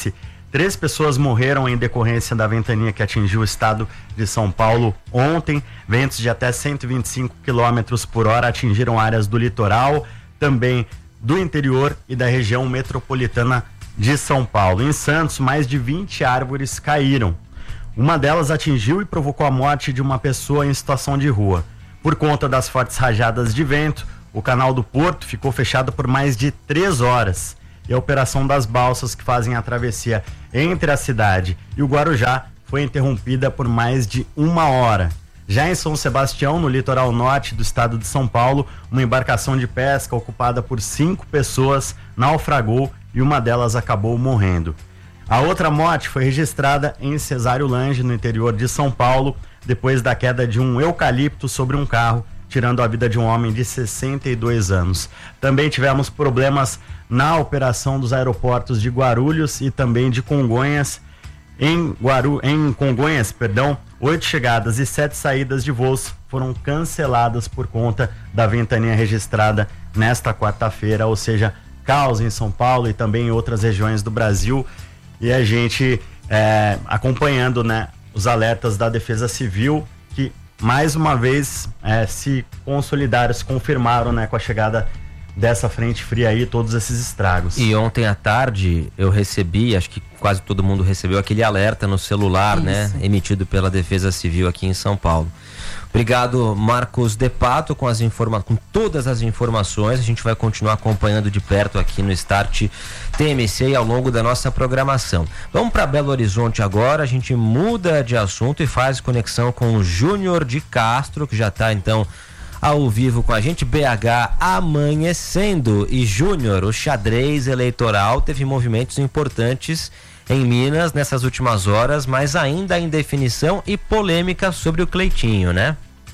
Três pessoas morreram em decorrência da ventania que atingiu o estado de São Paulo ontem. Ventos de até cento e vinte e cinco quilômetros por hora atingiram áreas do litoral, também do interior e da região metropolitana de São Paulo. Em Santos, mais de vinte árvores caíram. Uma delas atingiu e provocou a morte de uma pessoa em situação de rua. Por conta das fortes rajadas de vento, o canal do Porto ficou fechado por mais de três horas. E a operação das balsas que fazem a travessia entre a cidade e o Guarujá foi interrompida por mais de uma hora. Já em São Sebastião, no litoral norte do estado de São Paulo, uma embarcação de pesca ocupada por cinco pessoas naufragou e uma delas acabou morrendo. A outra morte foi registrada em Cesário Lange, no interior de São Paulo, depois da queda de um eucalipto sobre um carro, tirando a vida de um homem de sessenta e dois anos. Também tivemos problemas na operação dos aeroportos de Guarulhos e também de Congonhas. Em, Guaru, em Congonhas, perdão, oito chegadas e sete saídas de voos foram canceladas por conta da ventania registrada nesta quarta-feira, ou seja, caos em São Paulo e também em outras regiões do Brasil. E a gente é, acompanhando, né, os alertas da Defesa Civil, que mais uma vez é, se consolidaram, se confirmaram, né, com a chegada dessa frente fria aí, todos esses estragos. E ontem à tarde eu recebi, acho que quase todo mundo recebeu aquele alerta no celular, Isso. né, emitido pela Defesa Civil aqui em São Paulo. Obrigado, Marcos De Pato, com as informa- com todas as informações. A gente vai continuar acompanhando de perto aqui no Start T M C e ao longo da nossa programação. Vamos para Belo Horizonte agora, a gente muda de assunto e faz conexão com o Júnior de Castro, que já está então ao vivo com a gente. B H amanhecendo. E Júnior, o xadrez eleitoral teve movimentos importantes em Minas nessas últimas horas, mas ainda em definição e polêmica sobre o Cleitinho, né?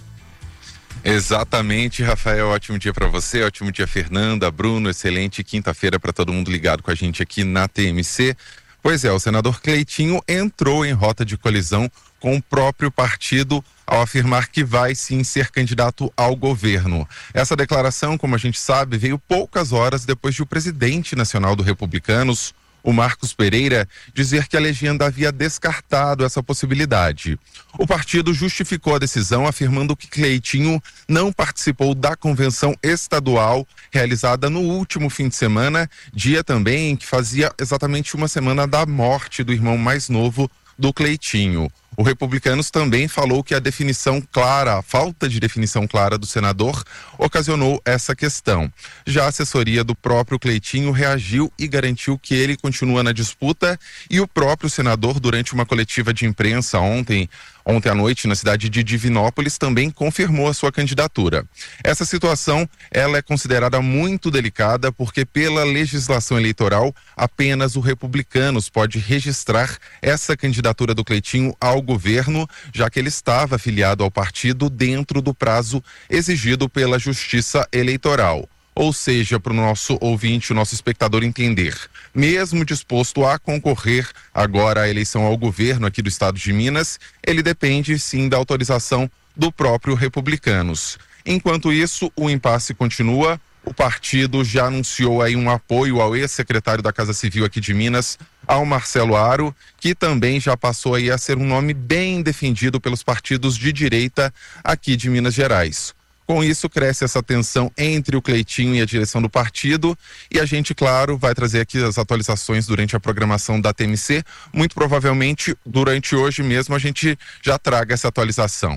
Exatamente, Rafael, ótimo dia para você, ótimo dia Fernanda, Bruno, excelente quinta-feira para todo mundo ligado com a gente aqui na T M C. Pois é, o senador Cleitinho entrou em rota de colisão com o próprio partido ao afirmar que vai sim ser candidato ao governo. Essa declaração, como a gente sabe, veio poucas horas depois de o presidente nacional do Republicanos, o Marcos Pereira, dizer que a legenda havia descartado essa possibilidade. O partido justificou a decisão afirmando que Cleitinho não participou da convenção estadual realizada no último fim de semana, dia também em que fazia exatamente uma semana da morte do irmão mais novo do Cleitinho. O Republicanos também falou que a definição clara, a falta de definição clara do senador ocasionou essa questão. Já a assessoria do próprio Cleitinho reagiu e garantiu que ele continua na disputa, e o próprio senador, durante uma coletiva de imprensa ontem, ontem à noite, na cidade de Divinópolis, também confirmou a sua candidatura. Essa situação, ela é considerada muito delicada porque, pela legislação eleitoral, apenas o Republicanos pode registrar essa candidatura do Cleitinho ao governo, já que ele estava afiliado ao partido dentro do prazo exigido pela Justiça Eleitoral. Ou seja, para o nosso ouvinte, o nosso espectador entender, mesmo disposto a concorrer agora à eleição ao governo aqui do estado de Minas, ele depende sim da autorização do próprio Republicanos. Enquanto isso, o impasse continua. O partido já anunciou aí um apoio ao ex-secretário da Casa Civil aqui de Minas, ao Marcelo Aro, que também já passou aí a ser um nome bem defendido pelos partidos de direita aqui de Minas Gerais. Com isso, cresce essa tensão entre o Cleitinho e a direção do partido, e a gente, claro, vai trazer aqui as atualizações durante a programação da T M C. Muito provavelmente, durante hoje mesmo, a gente já traga essa atualização.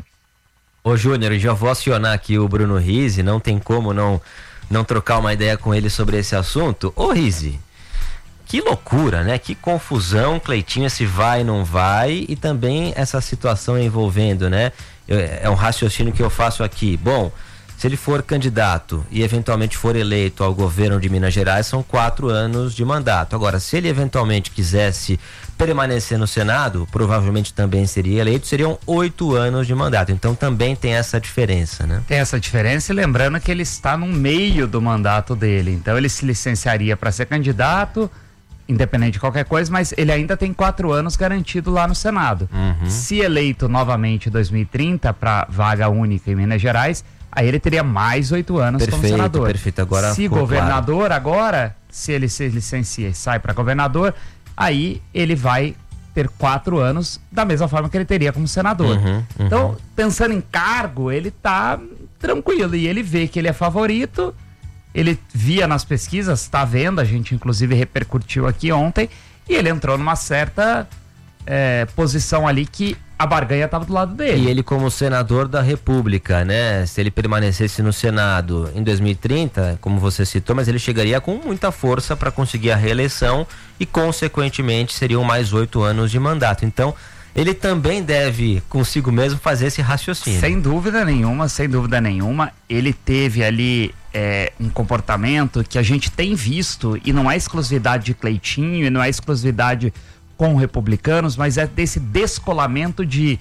Ô Júnior, já vou acionar aqui o Bruno Rizzi, não tem como não, não trocar uma ideia com ele sobre esse assunto. Ô Rizzi, que loucura, né? Que confusão, Cleitinho se vai, não vai, e também essa situação envolvendo, né? É um raciocínio que eu faço aqui. Bom, se ele for candidato e eventualmente for eleito ao governo de Minas Gerais, são quatro anos de mandato. Agora, se ele eventualmente quisesse permanecer no Senado, provavelmente também seria eleito, seriam oito anos de mandato. Então também tem essa diferença, né? Tem essa diferença, e lembrando que ele está no meio do mandato dele. Então ele se licenciaria para ser candidato, independente de qualquer coisa, mas ele ainda tem quatro anos garantido lá no Senado. Uhum. Se eleito novamente em dois mil e trinta para vaga única em Minas Gerais, aí ele teria mais oito anos perfeito, como senador. Perfeito, agora se governador, claro. Agora, se ele se licencia e sai para governador, aí ele vai ter quatro anos da mesma forma que ele teria como senador. Uhum, uhum. Então, pensando em cargo, ele tá tranquilo e ele vê que ele é favorito, ele via nas pesquisas, tá vendo, a gente inclusive repercutiu aqui ontem, e ele entrou numa certa é, posição ali que a barganha estava do lado dele. E ele como senador da República, né? Se ele permanecesse no Senado em dois mil e trinta, como você citou, mas ele chegaria com muita força para conseguir a reeleição e, consequentemente, seriam mais oito anos de mandato. Então, ele também deve consigo mesmo fazer esse raciocínio. Sem dúvida nenhuma, sem dúvida nenhuma. Ele teve ali é, um comportamento que a gente tem visto, e não é exclusividade de Cleitinho, e não é exclusividade com republicanos, mas é desse descolamento de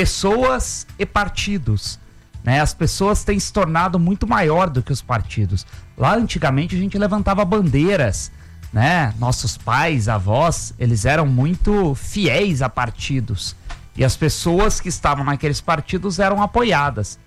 pessoas e partidos, né? As pessoas têm se tornado muito maior do que os partidos. Lá antigamente a gente levantava bandeiras, né? Nossos pais, avós, eles eram muito fiéis a partidos e as pessoas que estavam naqueles partidos eram apoiadas.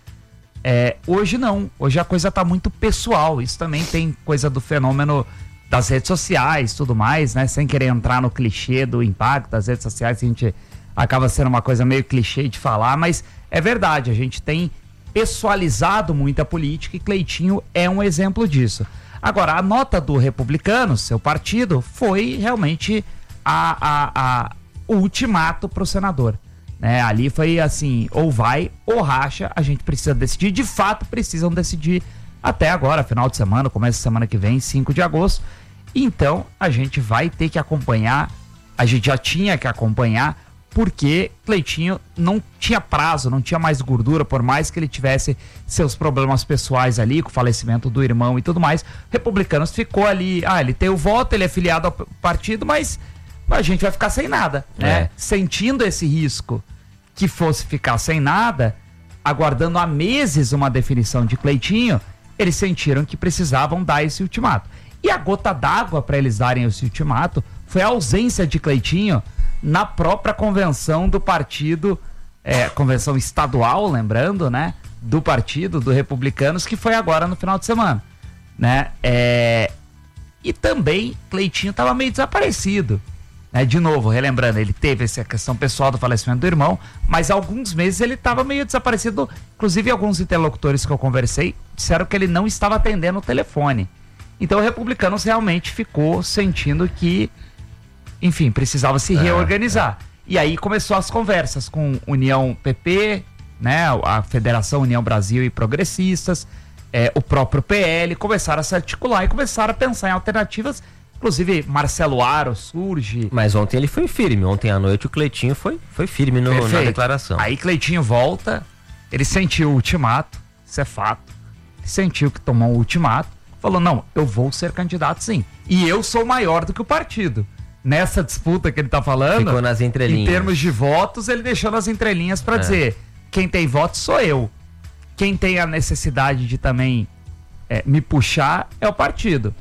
É, hoje não, hoje a coisa está muito pessoal. Isso também tem coisa do fenômeno das redes sociais, tudo mais, né? Sem querer entrar no clichê do impacto das redes sociais, a gente acaba sendo uma coisa meio clichê de falar, mas é verdade, a gente tem pessoalizado muito a política e Cleitinho é um exemplo disso. Agora, a nota do republicano, seu partido, foi realmente a, a, a, o ultimato para o senador, né? Ali foi assim, ou vai ou racha, a gente precisa decidir, de fato precisam decidir até agora, final de semana, começa a semana que vem, cinco de agosto. Então, a gente vai ter que acompanhar, a gente já tinha que acompanhar, porque Cleitinho não tinha prazo, não tinha mais gordura, por mais que ele tivesse seus problemas pessoais ali, com o falecimento do irmão e tudo mais. Republicanos ficou ali, ah, ele tem o voto, ele é filiado ao partido, mas a gente vai ficar sem nada, né? É. Sentindo esse risco que fosse ficar sem nada, aguardando há meses uma definição de Cleitinho, eles sentiram que precisavam dar esse ultimato. E a gota d'água para eles darem esse ultimato foi a ausência de Cleitinho na própria convenção do partido, é, convenção estadual, lembrando, né? Do partido, do Republicanos, que foi agora no final de semana, né? É, e também Cleitinho estava meio desaparecido, né? De novo, relembrando, ele teve essa questão pessoal do falecimento do irmão, mas há alguns meses ele estava meio desaparecido. Inclusive, alguns interlocutores que eu conversei disseram que ele não estava atendendo o telefone. Então, o Republicanos realmente ficou sentindo que, enfim, precisava se reorganizar. É, é. E aí começou as conversas com União P P, né, a Federação União Brasil e Progressistas, é, o próprio P L, começaram a se articular e começaram a pensar em alternativas. Inclusive, Marcelo Aro surge. Mas ontem ele foi firme. Ontem à noite o Cleitinho foi, foi firme no, na declaração. Aí Cleitinho volta, ele sentiu o ultimato, isso é fato. Ele sentiu que tomou o ultimato. Falou, não, eu vou ser candidato sim. E eu sou maior do que o partido. Nessa disputa que ele tá falando, ficou nas entrelinhas. Em termos de votos, ele deixou nas entrelinhas para é. dizer, quem tem votos sou eu. Quem tem a necessidade de também é, me puxar é o partido.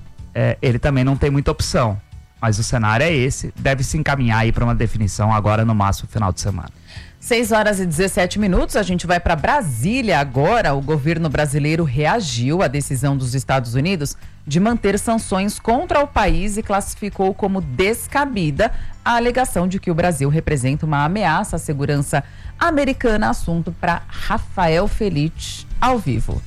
É, ele também não tem muita opção. Mas o cenário é esse, deve se encaminhar aí para uma definição agora no máximo final de semana. seis horas e dezessete minutos, a gente vai para Brasília agora. O governo brasileiro reagiu à decisão dos Estados Unidos de manter sanções contra o país e classificou como descabida a alegação de que o Brasil representa uma ameaça à segurança americana. Assunto para Rafael Felite, ao vivo.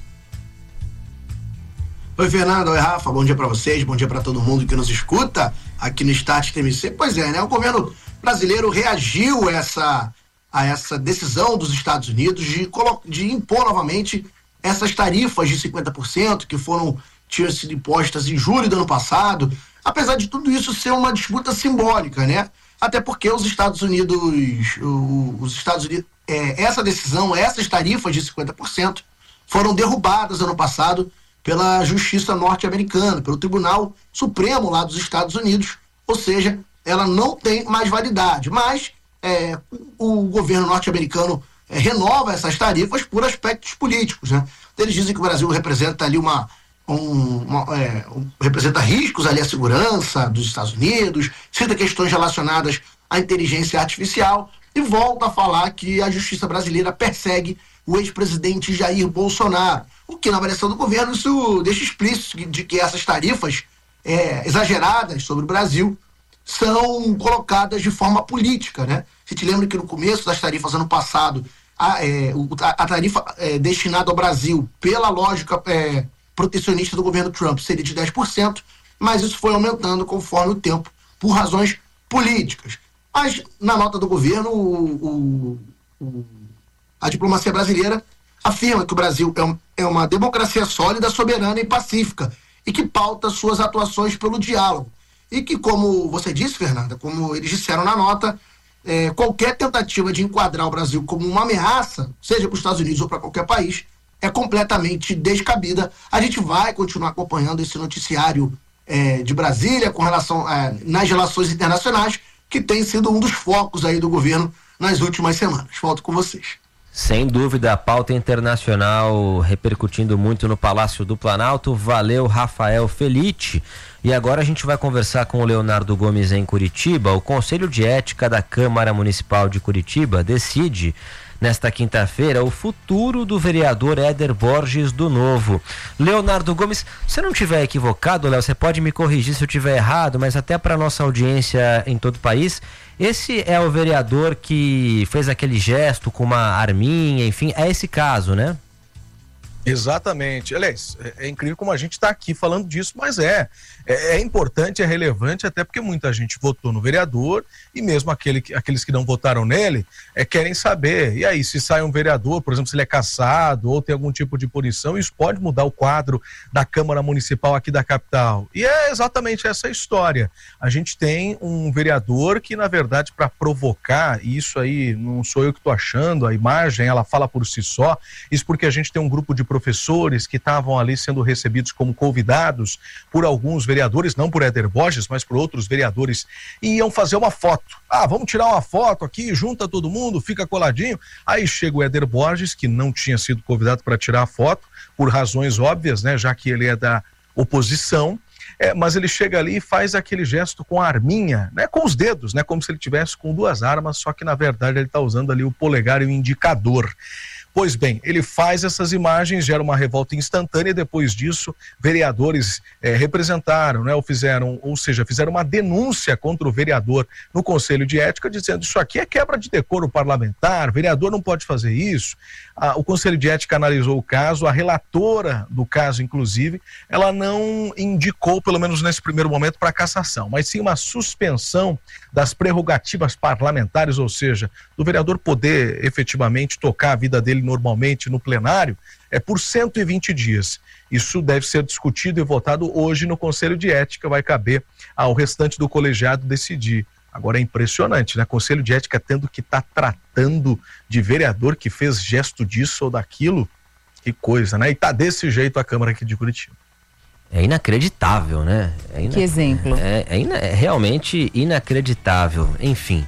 Oi, Fernando. Oi, Rafa. Bom dia para vocês, bom dia para todo mundo que nos escuta aqui no Start T M C. Pois é, né? O governo brasileiro reagiu a essa, a essa decisão dos Estados Unidos de, de impor novamente essas tarifas de cinquenta por cento que foram tinham sido impostas em julho do ano passado, apesar de tudo isso ser uma disputa simbólica, né? Até porque os Estados Unidos, os Estados Unidos, é, essa decisão, essas tarifas de cinquenta por cento foram derrubadas ano passado pela Justiça norte-americana, pelo Tribunal Supremo lá dos Estados Unidos, ou seja, ela não tem mais validade, mas é, o governo norte-americano é, renova essas tarifas por aspectos políticos, né? Eles dizem que o Brasil representa ali uma, um, uma é, um, representa riscos ali à segurança dos Estados Unidos, cita questões relacionadas à inteligência artificial e volta a falar que a justiça brasileira persegue o ex-presidente Jair Bolsonaro, o que na avaliação do governo isso deixa explícito de que essas tarifas é, exageradas sobre o Brasil são colocadas de forma política, né? Você te lembra que no começo das tarifas ano passado, a, é, a, a tarifa é, destinada ao Brasil, pela lógica é, protecionista do governo Trump, seria de dez por cento, mas isso foi aumentando conforme o tempo, por razões políticas. Mas, na nota do governo, o, o, o, a diplomacia brasileira afirma que o Brasil é, um, é uma democracia sólida, soberana e pacífica, e que pauta suas atuações pelo diálogo. E que, como você disse, Fernanda, como eles disseram na nota, é, qualquer tentativa de enquadrar o Brasil como uma ameaça, seja para os Estados Unidos ou para qualquer país, é completamente descabida. A gente vai continuar acompanhando esse noticiário é, de Brasília com relação é, nas relações internacionais, que tem sido um dos focos aí do governo nas últimas semanas. Volto com vocês. Sem dúvida, a pauta internacional repercutindo muito no Palácio do Planalto. Valeu, Rafael Felitti. E agora a gente vai conversar com o Leonardo Gomes em Curitiba. O Conselho de Ética da Câmara Municipal de Curitiba decide nesta quinta-feira o futuro do vereador Éder Borges do Novo. Leonardo Gomes, se eu não estiver equivocado, Léo, você pode me corrigir se eu estiver errado, mas até para nossa audiência em todo o país, esse é o vereador que fez aquele gesto com uma arminha, enfim, é esse caso, né? Exatamente. Aliás, é, é incrível como a gente está aqui falando disso, mas é, é, é importante, é relevante, até porque muita gente votou no vereador e mesmo aquele, aqueles que não votaram nele é, querem saber. E aí, se sai um vereador, por exemplo, se ele é cassado ou tem algum tipo de punição, isso pode mudar o quadro da Câmara Municipal aqui da capital. E é exatamente essa história. A gente tem um vereador que, na verdade, para provocar, e isso aí não sou eu que estou achando, a imagem, ela fala por si só, isso porque a gente tem um grupo de professores que estavam ali sendo recebidos como convidados por alguns vereadores, não por Éder Borges, mas por outros vereadores, e iam fazer uma foto. Ah, vamos tirar uma foto aqui, junta todo mundo, fica coladinho. Aí chega o Éder Borges, que não tinha sido convidado para tirar a foto, por razões óbvias, né, já que ele é da oposição, é, mas ele chega ali e faz aquele gesto com a arminha, né, com os dedos, né, como se ele tivesse com duas armas, só que na verdade ele está usando ali o polegar e o indicador. Pois bem, ele faz essas imagens, gera uma revolta instantânea e depois disso vereadores eh, representaram, né, ou fizeram, ou seja, fizeram uma denúncia contra o vereador no Conselho de Ética, dizendo isso aqui é quebra de decoro parlamentar, vereador não pode fazer isso. Ah, o Conselho de Ética analisou o caso, a relatora do caso, inclusive, ela não indicou, pelo menos nesse primeiro momento, para cassação, mas sim uma suspensão das prerrogativas parlamentares, ou seja, do vereador poder efetivamente tocar a vida dele normalmente no plenário, é por cento e vinte dias. Isso deve ser discutido e votado hoje no Conselho de Ética, vai caber ao restante do colegiado decidir. Agora é impressionante, né? Conselho de Ética tendo que estar tá tratando de vereador que fez gesto disso ou daquilo, que coisa, né? E tá desse jeito a Câmara aqui de Curitiba. É inacreditável, né? É ina... Que exemplo. É, é, ina... é realmente inacreditável, enfim.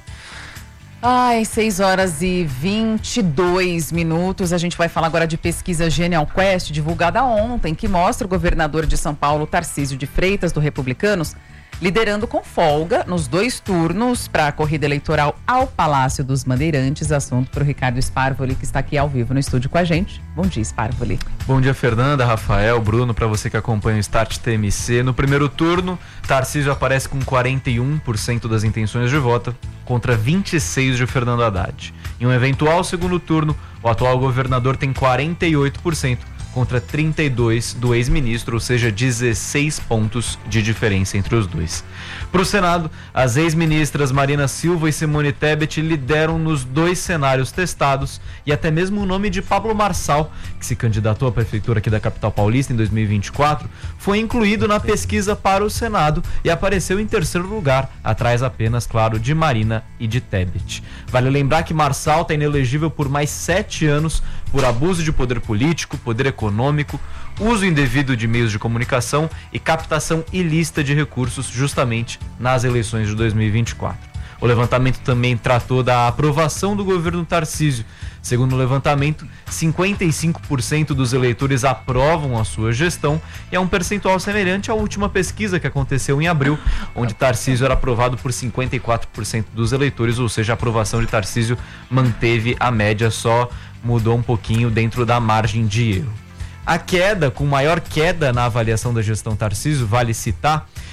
Ai, seis horas e vinte e dois minutos. A gente vai falar agora de pesquisa Genial Quest, divulgada ontem, que mostra o governador de São Paulo, Tarcísio de Freitas, do Republicanos, liderando com folga nos dois turnos para a corrida eleitoral ao Palácio dos Bandeirantes. Assunto para o Ricardo Sparvoli, que está aqui ao vivo no estúdio com a gente. Bom dia, Sparvoli. Bom dia, Fernanda, Rafael, Bruno, para você que acompanha o Start T M C. No primeiro turno, Tarcísio aparece com quarenta e um por cento das intenções de voto contra vinte e seis por cento de Fernando Haddad. Em um eventual segundo turno, o atual governador tem quarenta e oito por cento contra trinta e dois por cento do ex-ministro, ou seja, dezesseis pontos de diferença entre os dois. Para o Senado, as ex-ministras Marina Silva e Simone Tebet lideram nos dois cenários testados e até mesmo o nome de Pablo Marçal, que se candidatou à prefeitura aqui da capital paulista em dois mil e vinte e quatro, foi incluído na pesquisa para o Senado e apareceu em terceiro lugar, atrás apenas, claro, de Marina e de Tebet. Vale lembrar que Marçal está inelegível por mais sete anos por abuso de poder político, poder econômico, uso indevido de meios de comunicação e captação ilícita de recursos justamente nas eleições de dois mil e vinte e quatro. O levantamento também tratou da aprovação do governo Tarcísio. Segundo o levantamento, cinquenta e cinco por cento dos eleitores aprovam a sua gestão e é um percentual semelhante à última pesquisa que aconteceu em abril, onde Tarcísio era aprovado por cinquenta e quatro por cento dos eleitores, ou seja, a aprovação de Tarcísio manteve a média, só mudou um pouquinho dentro da margem de erro. A queda, com maior queda na avaliação da gestão Tarcísio, vale citar,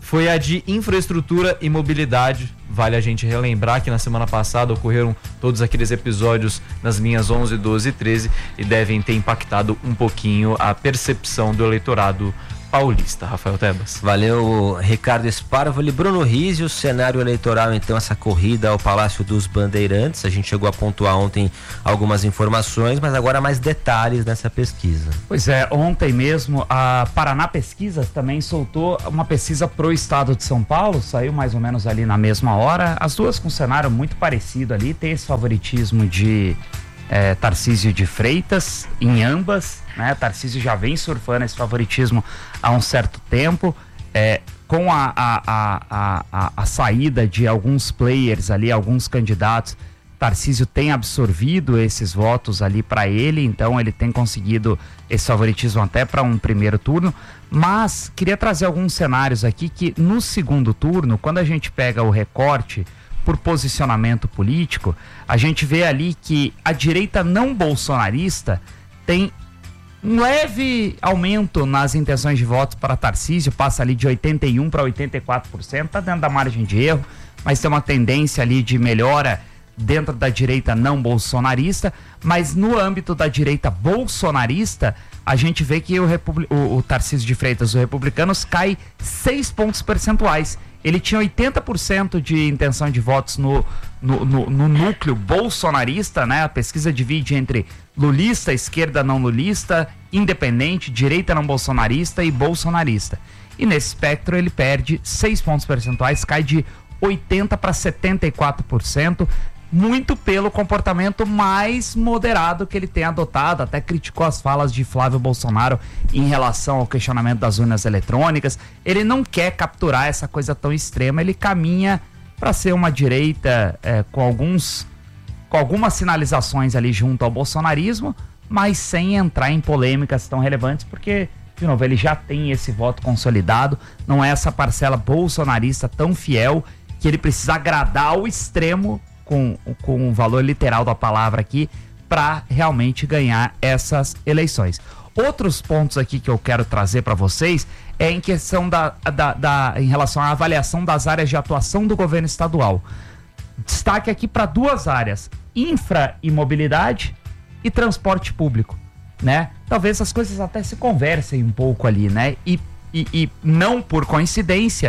foi a de infraestrutura e mobilidade. Vale a gente relembrar que na semana passada ocorreram todos aqueles episódios nas linhas onze, doze e treze e devem ter impactado um pouquinho a percepção do eleitorado paulista. Rafael Tebas. Valeu, Ricardo Sparvoli. Bruno Rizzi, o cenário eleitoral, então, essa corrida ao Palácio dos Bandeirantes. A gente chegou a pontuar ontem algumas informações, mas agora mais detalhes nessa pesquisa. Pois é, ontem mesmo a Paraná Pesquisas também soltou uma pesquisa pro estado de São Paulo, saiu mais ou menos ali na mesma hora, as duas com um cenário muito parecido ali, tem esse favoritismo de É, Tarcísio de Freitas em ambas, né? Tarcísio já vem surfando esse favoritismo há um certo tempo, é, com a, a, a, a, a saída de alguns players ali, alguns candidatos, Tarcísio tem absorvido esses votos ali para ele, então ele tem conseguido esse favoritismo até para um primeiro turno, mas queria trazer alguns cenários aqui que no segundo turno, quando a gente pega o recorte por posicionamento político, a gente vê ali que a direita não bolsonarista tem um leve aumento nas intenções de votos para Tarcísio, passa ali de oitenta e um para oitenta e quatro por cento, está dentro da margem de erro, mas tem uma tendência ali de melhora dentro da direita não bolsonarista, mas no âmbito da direita bolsonarista, a gente vê que o, Republi- o, o Tarcísio de Freitas, o Republicanos, cai seis pontos percentuais. Ele tinha oitenta por cento de intenção de votos no, no, no, no núcleo bolsonarista, né? A pesquisa divide entre lulista, esquerda não lulista, independente, direita não bolsonarista e bolsonarista. E nesse espectro ele perde seis pontos percentuais, cai de oitenta para setenta e quatro por cento, muito pelo comportamento mais moderado que ele tem adotado, até criticou as falas de Flávio Bolsonaro em relação ao questionamento das urnas eletrônicas. Ele não quer capturar essa coisa tão extrema, ele caminha para ser uma direita é, com alguns com algumas sinalizações ali junto ao bolsonarismo, mas sem entrar em polêmicas tão relevantes, porque, de novo, ele já tem esse voto consolidado, não é essa parcela bolsonarista tão fiel que ele precisa agradar ao extremo com, com o valor literal da palavra aqui, para realmente ganhar essas eleições. Outros pontos aqui que eu quero trazer para vocês é em questão da, da, da, em relação à avaliação das áreas de atuação do governo estadual. Destaque aqui para duas áreas: infra e mobilidade e transporte público, né? Talvez as coisas até se conversem um pouco ali, né? E, e, e não por coincidência,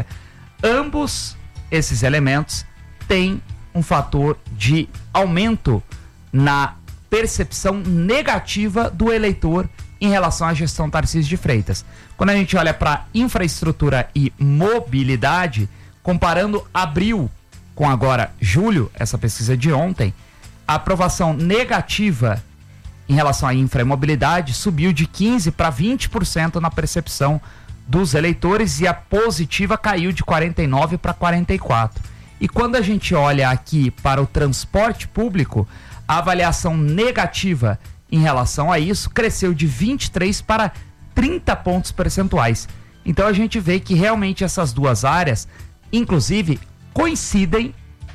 ambos esses elementos têm um fator de aumento na percepção negativa do eleitor em relação à gestão Tarcísio de Freitas. Quando a gente olha para infraestrutura e mobilidade, comparando abril com agora julho, essa pesquisa de ontem, a aprovação negativa em relação à infra e mobilidade subiu de quinze para vinte por cento na percepção dos eleitores e a positiva caiu de quarenta e nove para quarenta e quatro. E quando a gente olha aqui para o transporte público, a avaliação negativa em relação a isso cresceu de vinte e três para trinta pontos percentuais. Então a gente vê que realmente essas duas áreas, inclusive, coincidem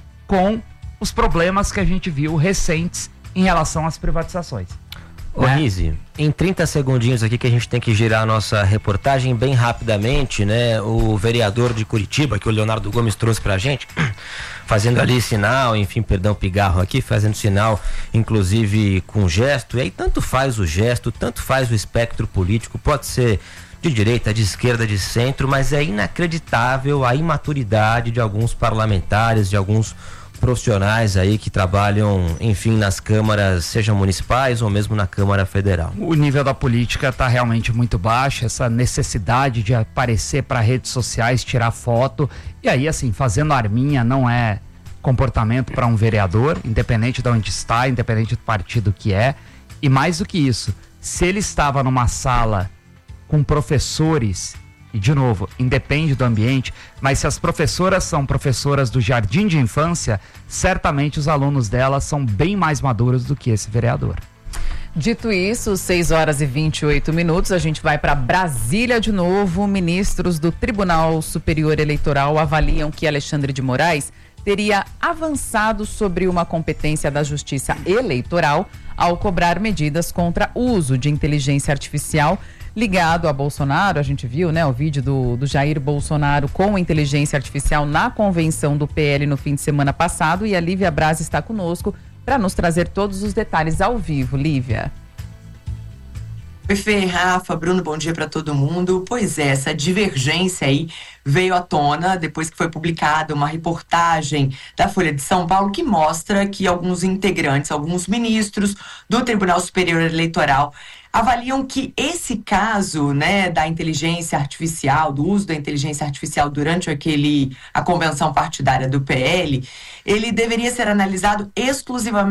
com os problemas que a gente viu recentes em relação às privatizações. Ô né? Rizzi, em trinta segundinhos aqui que a gente tem que girar a nossa reportagem bem rapidamente, né? O vereador de Curitiba, que o Leonardo Gomes trouxe pra gente, fazendo ali sinal, enfim, perdão, pigarro aqui, fazendo sinal, inclusive com gesto, e aí tanto faz o gesto, tanto faz o espectro político, pode ser de direita, de esquerda, de centro, mas é inacreditável a imaturidade de alguns parlamentares, de alguns profissionais aí que trabalham, enfim, nas câmaras, sejam municipais ou mesmo na Câmara Federal. O nível da política está realmente muito baixo, essa necessidade de aparecer para redes sociais, tirar foto, e aí assim, fazendo arminha não é comportamento para um vereador, independente de onde está, independente do partido que é, e mais do que isso, se ele estava numa sala com professores, e de novo, independe do ambiente, mas se as professoras são professoras do jardim de infância, certamente os alunos delas são bem mais maduros do que esse vereador. Dito isso, seis horas e vinte e oito minutos, a gente vai para Brasília de novo. Ministros do Tribunal Superior Eleitoral avaliam que Alexandre de Moraes teria avançado sobre uma competência da Justiça Eleitoral ao cobrar medidas contra o uso de inteligência artificial ligado a Bolsonaro. A gente viu, né, o vídeo do, do Jair Bolsonaro com inteligência artificial na convenção do P L no fim de semana passado, e a Lívia Braz está conosco para nos trazer todos os detalhes ao vivo. Lívia. Oi, Fê, Rafa, Bruno, bom dia para todo mundo. Pois é, essa divergência aí veio à tona depois que foi publicada uma reportagem da Folha de São Paulo que mostra que alguns integrantes, alguns ministros do Tribunal Superior Eleitoral avaliam que esse caso, né, da inteligência artificial, do uso da inteligência artificial durante aquele, a convenção partidária do P L, ele deveria ser analisado exclusivamente